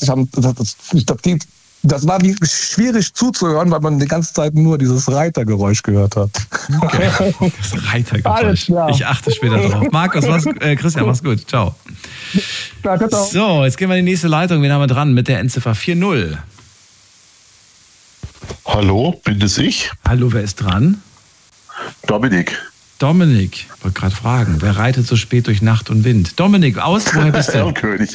Das war wirklich schwierig zuzuhören, weil man die ganze Zeit nur dieses Reitergeräusch gehört hat. Okay. Das Reitergeräusch. Ich achte später drauf. Markus, Christian, mach's gut. Ciao. So, jetzt gehen wir in die nächste Leitung. Wen haben wir dran mit der Endziffer 40? Hallo, bin das ich? Hallo, wer ist dran? Dominik. Dominik, wollte gerade fragen, wer reitet so spät durch Nacht und Wind? Dominik, woher bist du? Erlkönig.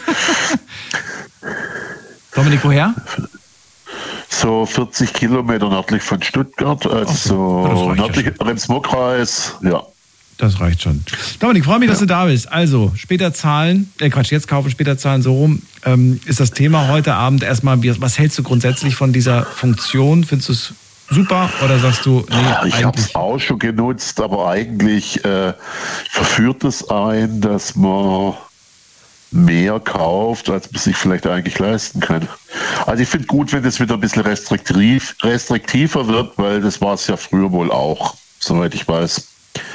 Dominik, woher? So 40 Kilometer nördlich von Stuttgart, also nördlich Rems-Murr-Kreis, ja. Das reicht schon. Dominik, freue mich, dass du da bist. Also, jetzt kaufen, später zahlen, so rum. Ist das Thema heute Abend erstmal, was hältst du grundsätzlich von dieser Funktion? Findest du es super oder sagst du, nee, ich habe es auch schon genutzt, aber eigentlich verführt es ein, dass man mehr kauft, als man sich vielleicht eigentlich leisten kann. Also ich finde gut, wenn das wieder ein bisschen restriktiver wird, weil das war es ja früher wohl auch, soweit ich weiß.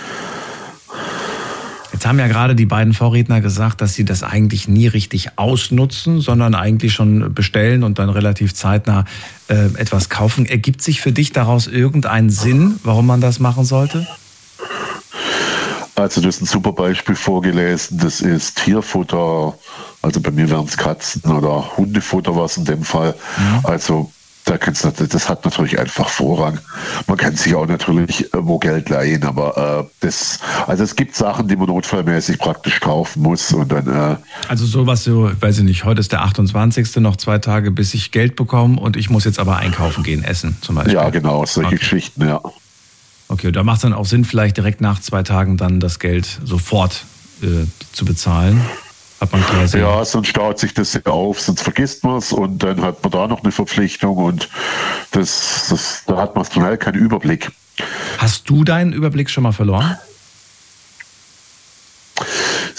Jetzt haben ja gerade die beiden Vorredner gesagt, dass sie das eigentlich nie richtig ausnutzen, sondern eigentlich schon bestellen und dann relativ zeitnah etwas kaufen. Ergibt sich für dich daraus irgendein Sinn, warum man das machen sollte? Also du hast ein super Beispiel vorgelesen, das ist Tierfutter, also bei mir wären es Katzen- oder Hundefutter was in dem Fall. Ja. Also das hat natürlich einfach Vorrang. Man kann sich auch natürlich wo Geld leihen, aber es gibt Sachen, die man notfallmäßig praktisch kaufen muss und dann. Also sowas, weiß ich nicht, heute ist der 28. noch 2 Tage, bis ich Geld bekomme und ich muss jetzt aber einkaufen gehen, essen zum Beispiel. Ja, genau, solche Geschichten, ja. Okay, da macht es dann auch Sinn, vielleicht direkt nach 2 Tagen dann das Geld sofort zu bezahlen. Hat man quasi. Ja, sonst staut sich das auf, sonst vergisst man es und dann hat man da noch eine Verpflichtung und da hat man schnell keinen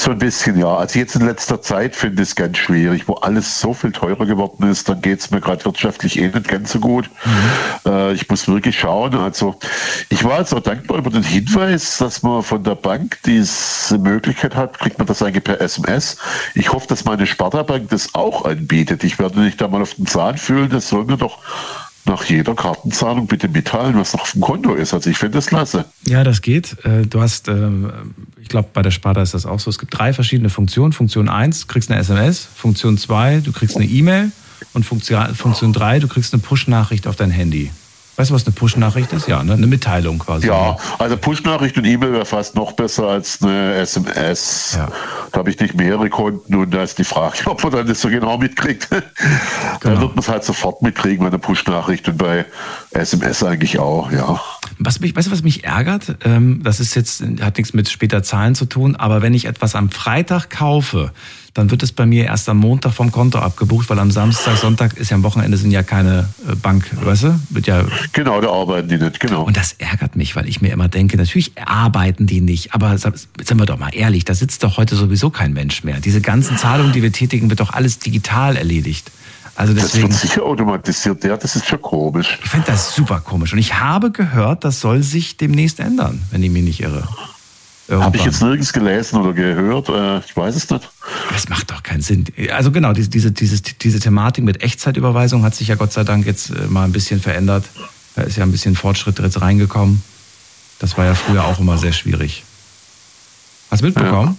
So ein bisschen, ja. Also jetzt in letzter Zeit finde ich es ganz schwierig, wo alles so viel teurer geworden ist, dann geht es mir gerade wirtschaftlich nicht ganz so gut. Ich muss wirklich schauen. Also ich war jetzt auch dankbar über den Hinweis, dass man von der Bank diese Möglichkeit hat, kriegt man das eigentlich per SMS. Ich hoffe, dass meine Sparda-Bank das auch anbietet. Ich werde nicht da mal auf den Zahn fühlen, das soll mir doch nach jeder Kartenzahlung bitte mitteilen, was noch auf dem Konto ist. Also ich finde das klasse. Ja, das geht. Du hast, ich glaube, bei der Sparda ist das auch so. Es gibt 3 verschiedene Funktionen. Funktion 1, du kriegst eine SMS. Funktion 2, du kriegst eine E-Mail. Und Funktion 3, du kriegst eine Push-Nachricht auf dein Handy. Weißt du, was eine Push-Nachricht ist? Ja, ne? Eine Mitteilung quasi. Ja, also Push-Nachricht und E-Mail wäre fast noch besser als eine SMS. Ja. Da habe ich nicht mehrere Konten und da ist die Frage, ob man dann das so genau mitkriegt. Genau. Dann wird man es halt sofort mitkriegen bei einer Push-Nachricht und bei SMS eigentlich auch, ja. Weißt du, was mich ärgert? Das ist jetzt, hat nichts mit später Zahlen zu tun, aber wenn ich etwas am Freitag kaufe, dann wird es bei mir erst am Montag vom Konto abgebucht, weil am Samstag, Sonntag ist ja am Wochenende sind ja keine Bank, weißt du? Wird ja genau, da arbeiten die nicht, genau. Und das ärgert mich, weil ich mir immer denke, natürlich arbeiten die nicht, aber sind wir doch mal ehrlich, da sitzt doch heute sowieso kein Mensch mehr. Diese ganzen Zahlungen, die wir tätigen, wird doch alles digital erledigt. Also deswegen, das wird sicher automatisiert, ja, das ist schon komisch. Ich finde das super komisch und ich habe gehört, das soll sich demnächst ändern, wenn ich mich nicht irre. Habe ich jetzt nirgends gelesen oder gehört, ich weiß es nicht. Das macht doch keinen Sinn. Also genau, diese Thematik mit Echtzeitüberweisung hat sich ja Gott sei Dank jetzt mal ein bisschen verändert. Da ist ja ein bisschen Fortschritt jetzt reingekommen. Das war ja früher auch immer sehr schwierig. Hast du mitbekommen?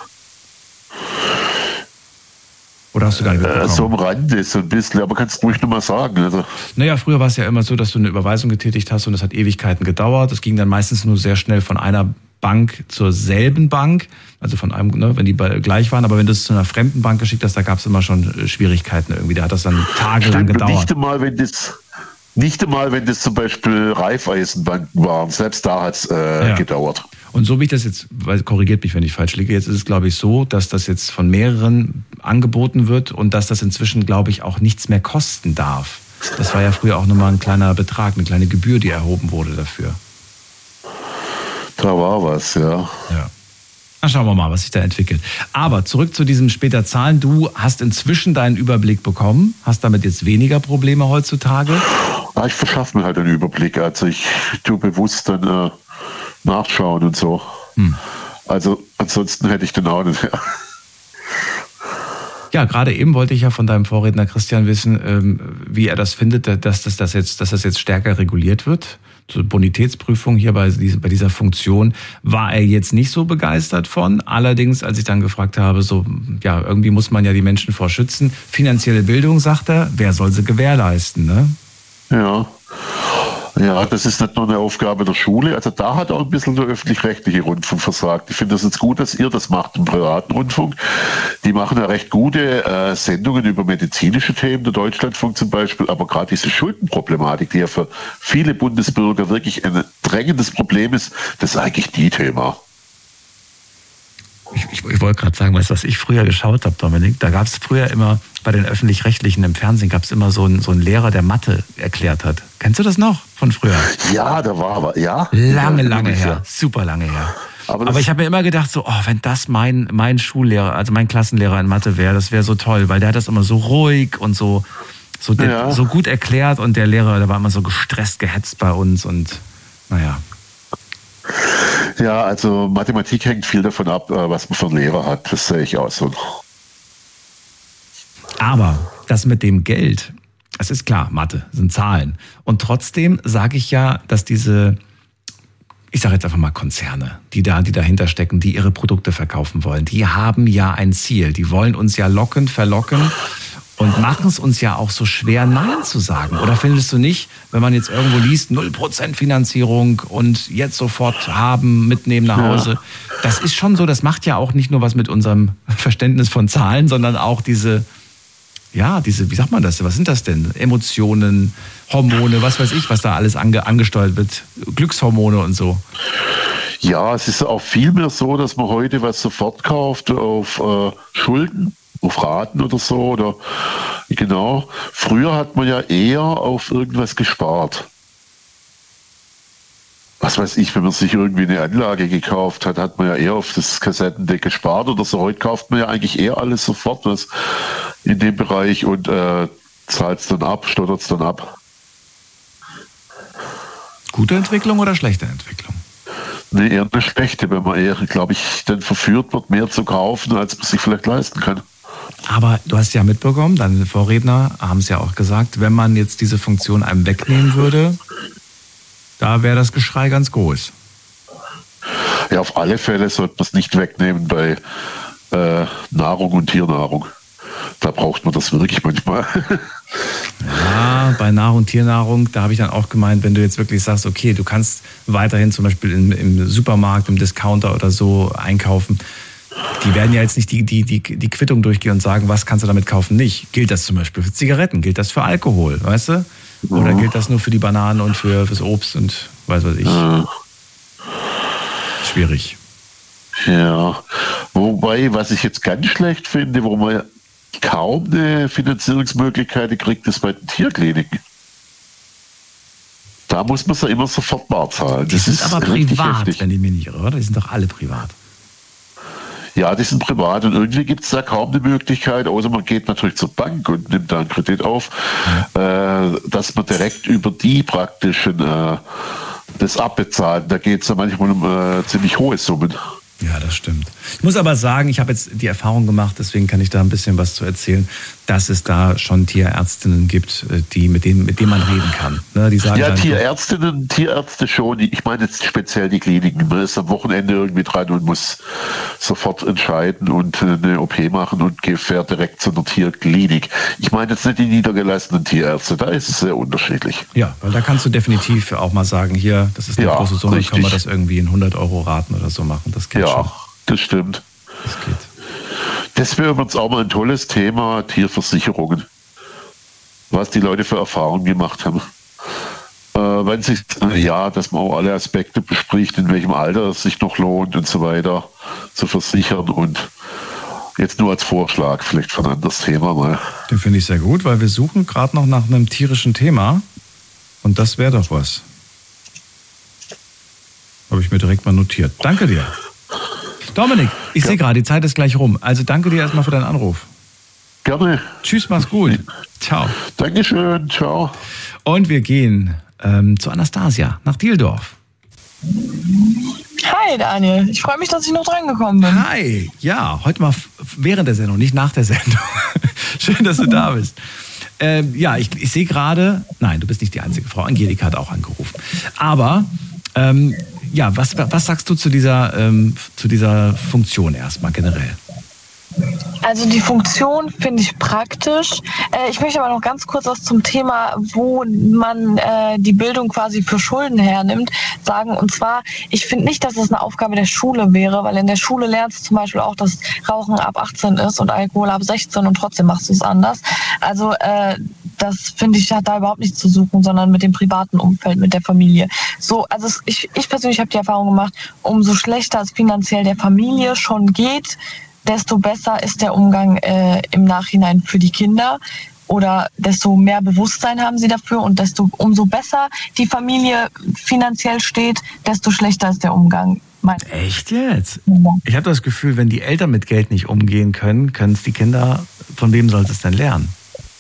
Ja. Oder hast du gar nicht mitbekommen? So am Rande, so ein bisschen, aber kannst du ruhig nochmal sagen. Also. Naja, früher war es ja immer so, dass du eine Überweisung getätigt hast und das hat Ewigkeiten gedauert. Das ging dann meistens nur sehr schnell von einer Bank zur selben Bank, also von einem, ne, wenn die gleich waren, aber wenn du es zu einer fremden Bank geschickt hast, da gab es immer schon Schwierigkeiten irgendwie, da hat das dann tagelang gedauert. Nicht einmal, wenn das zum Beispiel Raiffeisenbanken waren, selbst da hat es gedauert. Und so wie ich das jetzt, korrigiert mich, wenn ich falsch liege, jetzt ist es, glaube ich, so, dass das jetzt von mehreren angeboten wird und dass das inzwischen, glaube ich, auch nichts mehr kosten darf. Das war ja früher auch nochmal ein kleiner Betrag, eine kleine Gebühr, die erhoben wurde dafür. Da war was, ja. Ja. Na, schauen wir mal, was sich da entwickelt. Aber zurück zu diesem später Zahlen. Du hast inzwischen deinen Überblick bekommen, hast damit jetzt weniger Probleme heutzutage? Ich verschaffe mir halt einen Überblick. Also ich tue bewusst dann nachschauen und so. Also ansonsten hätte ich den auch nicht. Ja, gerade eben wollte ich ja von deinem Vorredner Christian wissen, wie er das findet, dass das jetzt stärker reguliert wird. Zur Bonitätsprüfung hier bei dieser Funktion war er jetzt nicht so begeistert von. Allerdings, als ich dann gefragt habe, so, ja, irgendwie muss man ja die Menschen vor schützen. Finanzielle Bildung, sagt er, wer soll sie gewährleisten, ne? Ja, das ist nicht nur eine Aufgabe der Schule. Also da hat auch ein bisschen der öffentlich-rechtliche Rundfunk versagt. Ich finde das jetzt gut, dass ihr das macht im privaten Rundfunk. Die machen ja recht gute Sendungen über medizinische Themen, der Deutschlandfunk zum Beispiel, aber gerade diese Schuldenproblematik, die ja für viele Bundesbürger wirklich ein drängendes Problem ist, das ist eigentlich die Thema. Ich wollte gerade sagen, weißt du, was ich früher geschaut habe, Dominik? Da gab es früher immer, bei den Öffentlich-Rechtlichen im Fernsehen, gab es immer so einen Lehrer, der Mathe erklärt hat. Kennst du das noch von früher? Ja, da war aber, ja. Lange her, super lange her. Aber ich habe mir immer gedacht, so, wenn das mein Schullehrer, also mein Klassenlehrer in Mathe wäre, das wäre so toll, weil der hat das immer so ruhig und so gut erklärt und der Lehrer, der war immer so gestresst, gehetzt bei uns und naja. Ja, also Mathematik hängt viel davon ab, was man für einen Lehrer hat. Das sehe ich auch so. Aber das mit dem Geld, es ist klar, Mathe sind Zahlen. Und trotzdem sage ich ja, dass ich sage jetzt einfach mal Konzerne, die dahinter stecken, die ihre Produkte verkaufen wollen, die haben ja ein Ziel. Die wollen uns ja locken, verlocken und machen es uns ja auch so schwer, Nein zu sagen. Oder findest du nicht, wenn man jetzt irgendwo liest, 0% Finanzierung und jetzt sofort haben, mitnehmen nach Hause. Ja. Das ist schon so, das macht ja auch nicht nur was mit unserem Verständnis von Zahlen, sondern auch diese, wie sagt man das? Was sind das denn? Emotionen, Hormone, was weiß ich, was da alles angesteuert wird. Glückshormone und so. Ja, es ist auch viel mehr so, dass man heute was sofort kauft auf Schulden, auf Raten oder so. Oder genau. Früher hat man ja eher auf irgendwas gespart. was weiß ich, wenn man sich irgendwie eine Anlage gekauft hat, hat man ja eher auf das Kassettendeck gespart oder so. Heute kauft man ja eigentlich eher alles sofort was in dem Bereich und zahlt es dann ab, stottert es dann ab. Gute Entwicklung oder schlechte Entwicklung? Nee, eher eine schlechte, wenn man eher, glaube ich, dann verführt wird, mehr zu kaufen, als man sich vielleicht leisten kann. Aber du hast ja mitbekommen, deine Vorredner haben es ja auch gesagt, wenn man jetzt diese Funktion einem wegnehmen würde, da wäre das Geschrei ganz groß. Ja, auf alle Fälle sollte man es nicht wegnehmen bei Nahrung und Tiernahrung. Da braucht man das wirklich manchmal. Ja, bei Nahrung und Tiernahrung, da habe ich dann auch gemeint, wenn du jetzt wirklich sagst, okay, du kannst weiterhin zum Beispiel im Supermarkt, im Discounter oder so einkaufen, die werden ja jetzt nicht die Quittung durchgehen und sagen, was kannst du damit kaufen, nicht. Gilt das zum Beispiel für Zigaretten, gilt das für Alkohol, weißt du? Oder gilt das nur für die Bananen und fürs Obst und weiß was ich. Schwierig. Ja, wobei, was ich jetzt ganz schlecht finde, wo man kaum eine Finanzierungsmöglichkeit kriegt, ist bei den Tierkliniken. Da muss man es ja immer sofort bar zahlen. Die sind aber privat, wenn ich mich nicht irre, oder? Die sind doch alle privat. Ja, die sind privat und irgendwie gibt es da kaum eine Möglichkeit, außer man geht natürlich zur Bank und nimmt da einen Kredit auf, dass man direkt über die praktischen das abbezahlt. Da geht es ja manchmal um ziemlich hohe Summen. Ja, das stimmt. Ich muss aber sagen, ich habe jetzt die Erfahrung gemacht, deswegen kann ich da ein bisschen was zu erzählen, dass es da schon Tierärztinnen gibt, mit denen man reden kann. Ne, die sagen ja, dann, Tierärzte schon. Ich meine jetzt speziell die Kliniken. Man ist am Wochenende irgendwie dran und muss sofort entscheiden und eine OP machen und fährt direkt zu einer Tierklinik. Ich meine jetzt nicht die niedergelassenen Tierärzte, da ist es sehr unterschiedlich. Ja, weil da kannst du definitiv auch mal sagen, hier, das ist eine große Summe, richtig. Können wir das irgendwie in 100 € Raten oder so machen. Das geht schon. Das stimmt. Das geht. Das wäre übrigens auch mal ein tolles Thema, Tierversicherungen. Was die Leute für Erfahrungen gemacht haben. Wenn sich, dass man auch alle Aspekte bespricht, in welchem Alter es sich noch lohnt und so weiter zu versichern. Und jetzt nur als Vorschlag, vielleicht für ein anderes Thema mal. Den finde ich sehr gut, weil wir suchen gerade noch nach einem tierischen Thema. Und das wäre doch was. Habe ich mir direkt mal notiert. Danke dir. Dominik, ich sehe gerade, die Zeit ist gleich rum. Also danke dir erstmal für deinen Anruf. Gerne. Tschüss, mach's gut. Ciao. Dankeschön, ciao. Und wir gehen zu Anastasia nach Dieldorf. Hi Daniel, ich freue mich, dass ich noch dran gekommen bin. Hi, ja, heute mal während der Sendung, nicht nach der Sendung. Schön, dass du da bist. Ich sehe gerade, nein, du bist nicht die einzige Frau, Angelika hat auch angerufen. Aber was sagst du zu dieser Funktion erstmal generell? Also die Funktion finde ich praktisch. Ich möchte aber noch ganz kurz was zum Thema, wo man die Bildung quasi für Schulden hernimmt, sagen. Und zwar, ich finde nicht, dass es eine Aufgabe der Schule wäre, weil in der Schule lernst du zum Beispiel auch, dass Rauchen ab 18 ist und Alkohol ab 16 und trotzdem machst du es anders. Also das finde ich, hat da überhaupt nichts zu suchen, sondern mit dem privaten Umfeld, mit der Familie. So, also ich persönlich habe die Erfahrung gemacht, umso schlechter es finanziell der Familie schon geht, desto besser ist der Umgang im Nachhinein für die Kinder oder desto mehr Bewusstsein haben sie dafür und umso besser die Familie finanziell steht, desto schlechter ist der Umgang. Echt jetzt? Ich habe das Gefühl, wenn die Eltern mit Geld nicht umgehen können, können es die Kinder, von wem soll es denn lernen?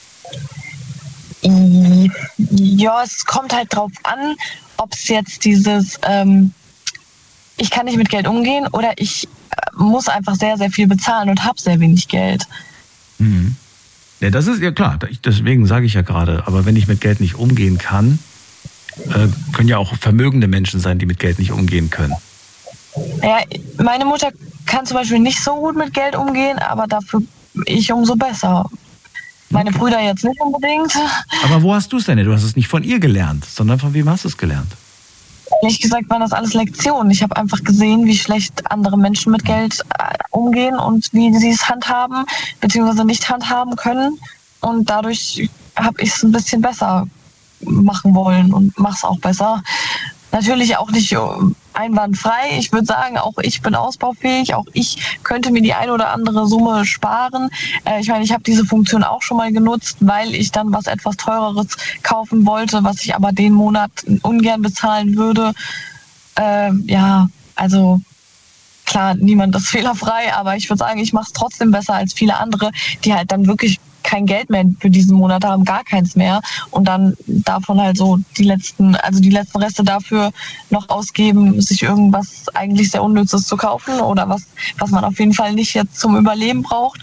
Ja, es kommt halt drauf an, ob es jetzt dieses ich kann nicht mit Geld umgehen oder ich muss einfach sehr, sehr viel bezahlen und habe sehr wenig Geld. Mhm. Ja, das ist ja klar. Deswegen sage ich ja gerade, aber wenn ich mit Geld nicht umgehen kann, können ja auch vermögende Menschen sein, die mit Geld nicht umgehen können. Ja, meine Mutter kann zum Beispiel nicht so gut mit Geld umgehen, aber dafür ich umso besser. Meine Brüder jetzt nicht unbedingt. Aber wo hast du es denn? Du hast es nicht von ihr gelernt, sondern von wem hast du es gelernt? Ehrlich gesagt waren das alles Lektionen. Ich habe einfach gesehen, wie schlecht andere Menschen mit Geld umgehen und wie sie es handhaben, beziehungsweise nicht handhaben können. Und dadurch habe ich es ein bisschen besser machen wollen und mache es auch besser. Natürlich auch nicht einwandfrei. Ich würde sagen, auch ich bin ausbaufähig. Auch ich könnte mir die eine oder andere Summe sparen. Ich meine, ich habe diese Funktion auch schon mal genutzt, weil ich dann was etwas Teureres kaufen wollte, was ich aber den Monat ungern bezahlen würde. also klar, niemand ist fehlerfrei, aber ich würde sagen, ich mache es trotzdem besser als viele andere, die halt dann wirklich kein Geld mehr für diesen Monat haben, gar keins mehr und dann davon halt so die letzten Reste dafür noch ausgeben, sich irgendwas eigentlich sehr Unnützes zu kaufen oder was man auf jeden Fall nicht jetzt zum Überleben braucht.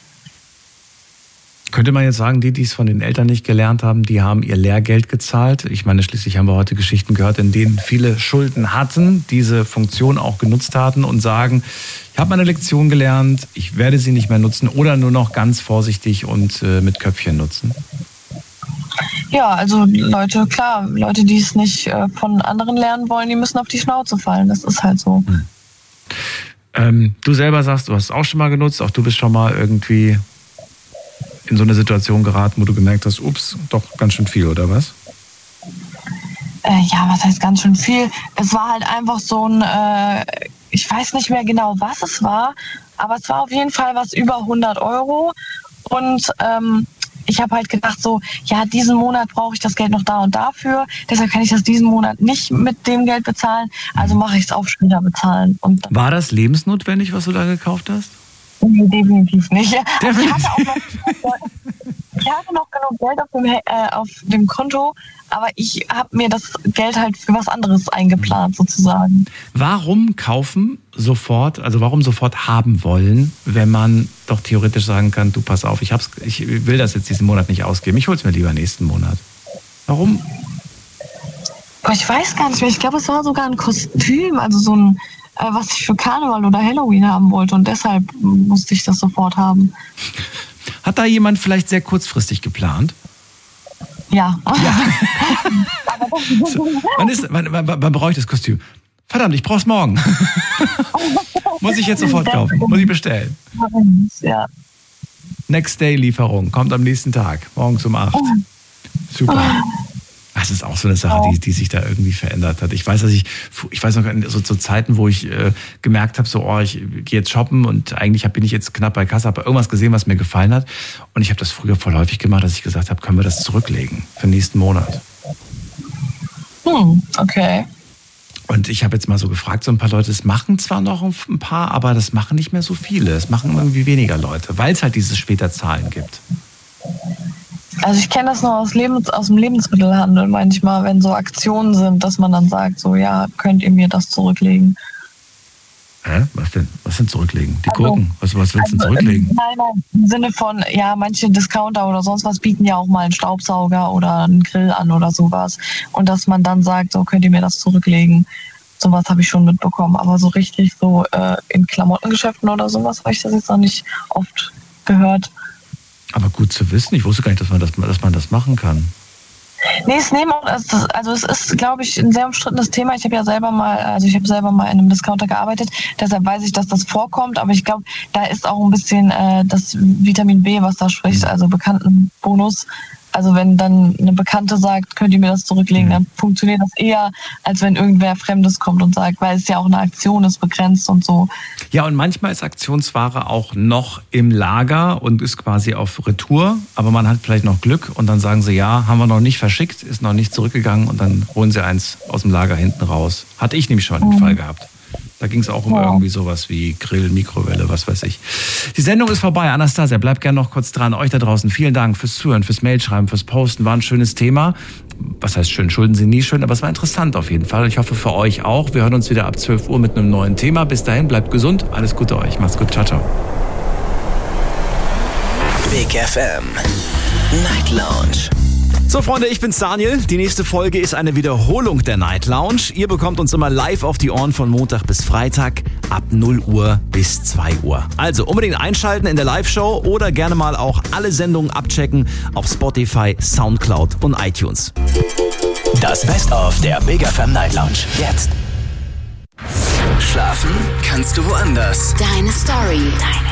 Könnte man jetzt sagen, die es von den Eltern nicht gelernt haben, die haben ihr Lehrgeld gezahlt? Ich meine, schließlich haben wir heute Geschichten gehört, in denen viele Schulden hatten, diese Funktion auch genutzt hatten und sagen, ich habe meine Lektion gelernt, ich werde sie nicht mehr nutzen oder nur noch ganz vorsichtig und mit Köpfchen nutzen. Ja, also Leute, die es nicht von anderen lernen wollen, die müssen auf die Schnauze fallen. Das ist halt so. Du selber sagst, du hast es auch schon mal genutzt, auch du bist schon mal irgendwie in so eine Situation geraten, wo du gemerkt hast, ups, doch ganz schön viel, oder was? Was heißt ganz schön viel? Es war halt einfach so ein, ich weiß nicht mehr genau, was es war, aber es war auf jeden Fall was über 100 Euro und ich habe halt gedacht so, ja, diesen Monat brauche ich das Geld noch da und dafür, deshalb kann ich das diesen Monat nicht mit dem Geld bezahlen, also mache ich es auch später bezahlen. Und war das lebensnotwendig, was du da gekauft hast? Nee, definitiv nicht. Also ich hatte noch genug Geld auf dem Konto, aber ich habe mir das Geld halt für was anderes eingeplant sozusagen. Warum kaufen sofort, also warum sofort haben wollen, wenn man doch theoretisch sagen kann, du pass auf, ich will das jetzt diesen Monat nicht ausgeben, ich hol's mir lieber nächsten Monat. Warum? Ich weiß gar nicht mehr, ich glaube es war sogar ein Kostüm, also so ein was ich für Karneval oder Halloween haben wollte und deshalb musste ich das sofort haben. Hat da jemand vielleicht sehr kurzfristig geplant? Ja. Wann brauche ich das Kostüm? Verdammt, ich brauche es morgen. Muss ich jetzt sofort kaufen? Muss ich bestellen? Ja. Next Day Lieferung, kommt am nächsten Tag, morgens um 8. Super. Das ist auch so eine Sache, die sich da irgendwie verändert hat. Ich weiß noch, so zu Zeiten, wo ich gemerkt habe, so, ich gehe jetzt shoppen und eigentlich bin ich jetzt knapp bei Kasse, habe irgendwas gesehen, was mir gefallen hat. Und ich habe das früher voll häufig gemacht, dass ich gesagt habe, können wir das zurücklegen für den nächsten Monat. Okay. Und ich habe jetzt mal so gefragt, so ein paar Leute, es machen zwar noch ein paar, aber das machen nicht mehr so viele. Es machen irgendwie weniger Leute, weil es halt dieses später Zahlen gibt. Also ich kenne das noch aus dem Lebensmittelhandel manchmal, wenn so Aktionen sind, dass man dann sagt, so ja, könnt ihr mir das zurücklegen. Hä? Was denn? Was denn zurücklegen? Die Gurken? Was willst du denn zurücklegen? Nein, im Sinne von, ja, manche Discounter oder sonst was bieten ja auch mal einen Staubsauger oder einen Grill an oder sowas. Und dass man dann sagt, so könnt ihr mir das zurücklegen. Sowas habe ich schon mitbekommen. Aber so richtig so in Klamottengeschäften oder sowas habe ich das jetzt noch nicht oft gehört. Aber gut zu wissen, ich wusste gar nicht, dass man das machen kann. Nee, es ist, glaube ich, ein sehr umstrittenes Thema. Ich habe selber mal in einem Discounter gearbeitet, deshalb weiß ich, dass das vorkommt, aber ich glaube, da ist auch ein bisschen das Vitamin B, was da spricht, also Bekanntenbonus. Also wenn dann eine Bekannte sagt, könnt ihr mir das zurücklegen, dann funktioniert das eher, als wenn irgendwer Fremdes kommt und sagt, weil es ja auch eine Aktion ist, begrenzt und so. Ja, und manchmal ist Aktionsware auch noch im Lager und ist quasi auf Retour, aber man hat vielleicht noch Glück und dann sagen sie, ja, haben wir noch nicht verschickt, ist noch nicht zurückgegangen und dann holen sie eins aus dem Lager hinten raus. Hatte ich nämlich schon den Fall gehabt. Da ging es auch um irgendwie sowas wie Grill, Mikrowelle, was weiß ich. Die Sendung ist vorbei. Anastasia, bleibt gerne noch kurz dran. Euch da draußen vielen Dank fürs Zuhören, fürs Mailschreiben, fürs Posten. War ein schönes Thema. Was heißt schön? Schulden sind nie schön, aber es war interessant auf jeden Fall. Ich hoffe für euch auch. Wir hören uns wieder ab 12 Uhr mit einem neuen Thema. Bis dahin, bleibt gesund. Alles Gute euch. Macht's gut. Ciao, ciao. Big FM Night Lounge. So Freunde, ich bin's Daniel. Die nächste Folge ist eine Wiederholung der Night Lounge. Ihr bekommt uns immer live auf die Ohren von Montag bis Freitag ab 0 Uhr bis 2 Uhr. Also unbedingt einschalten in der Live-Show oder gerne mal auch alle Sendungen abchecken auf Spotify, Soundcloud und iTunes. Das Best-of der Big FM Night Lounge. Jetzt. Schlafen kannst du woanders. Deine Story.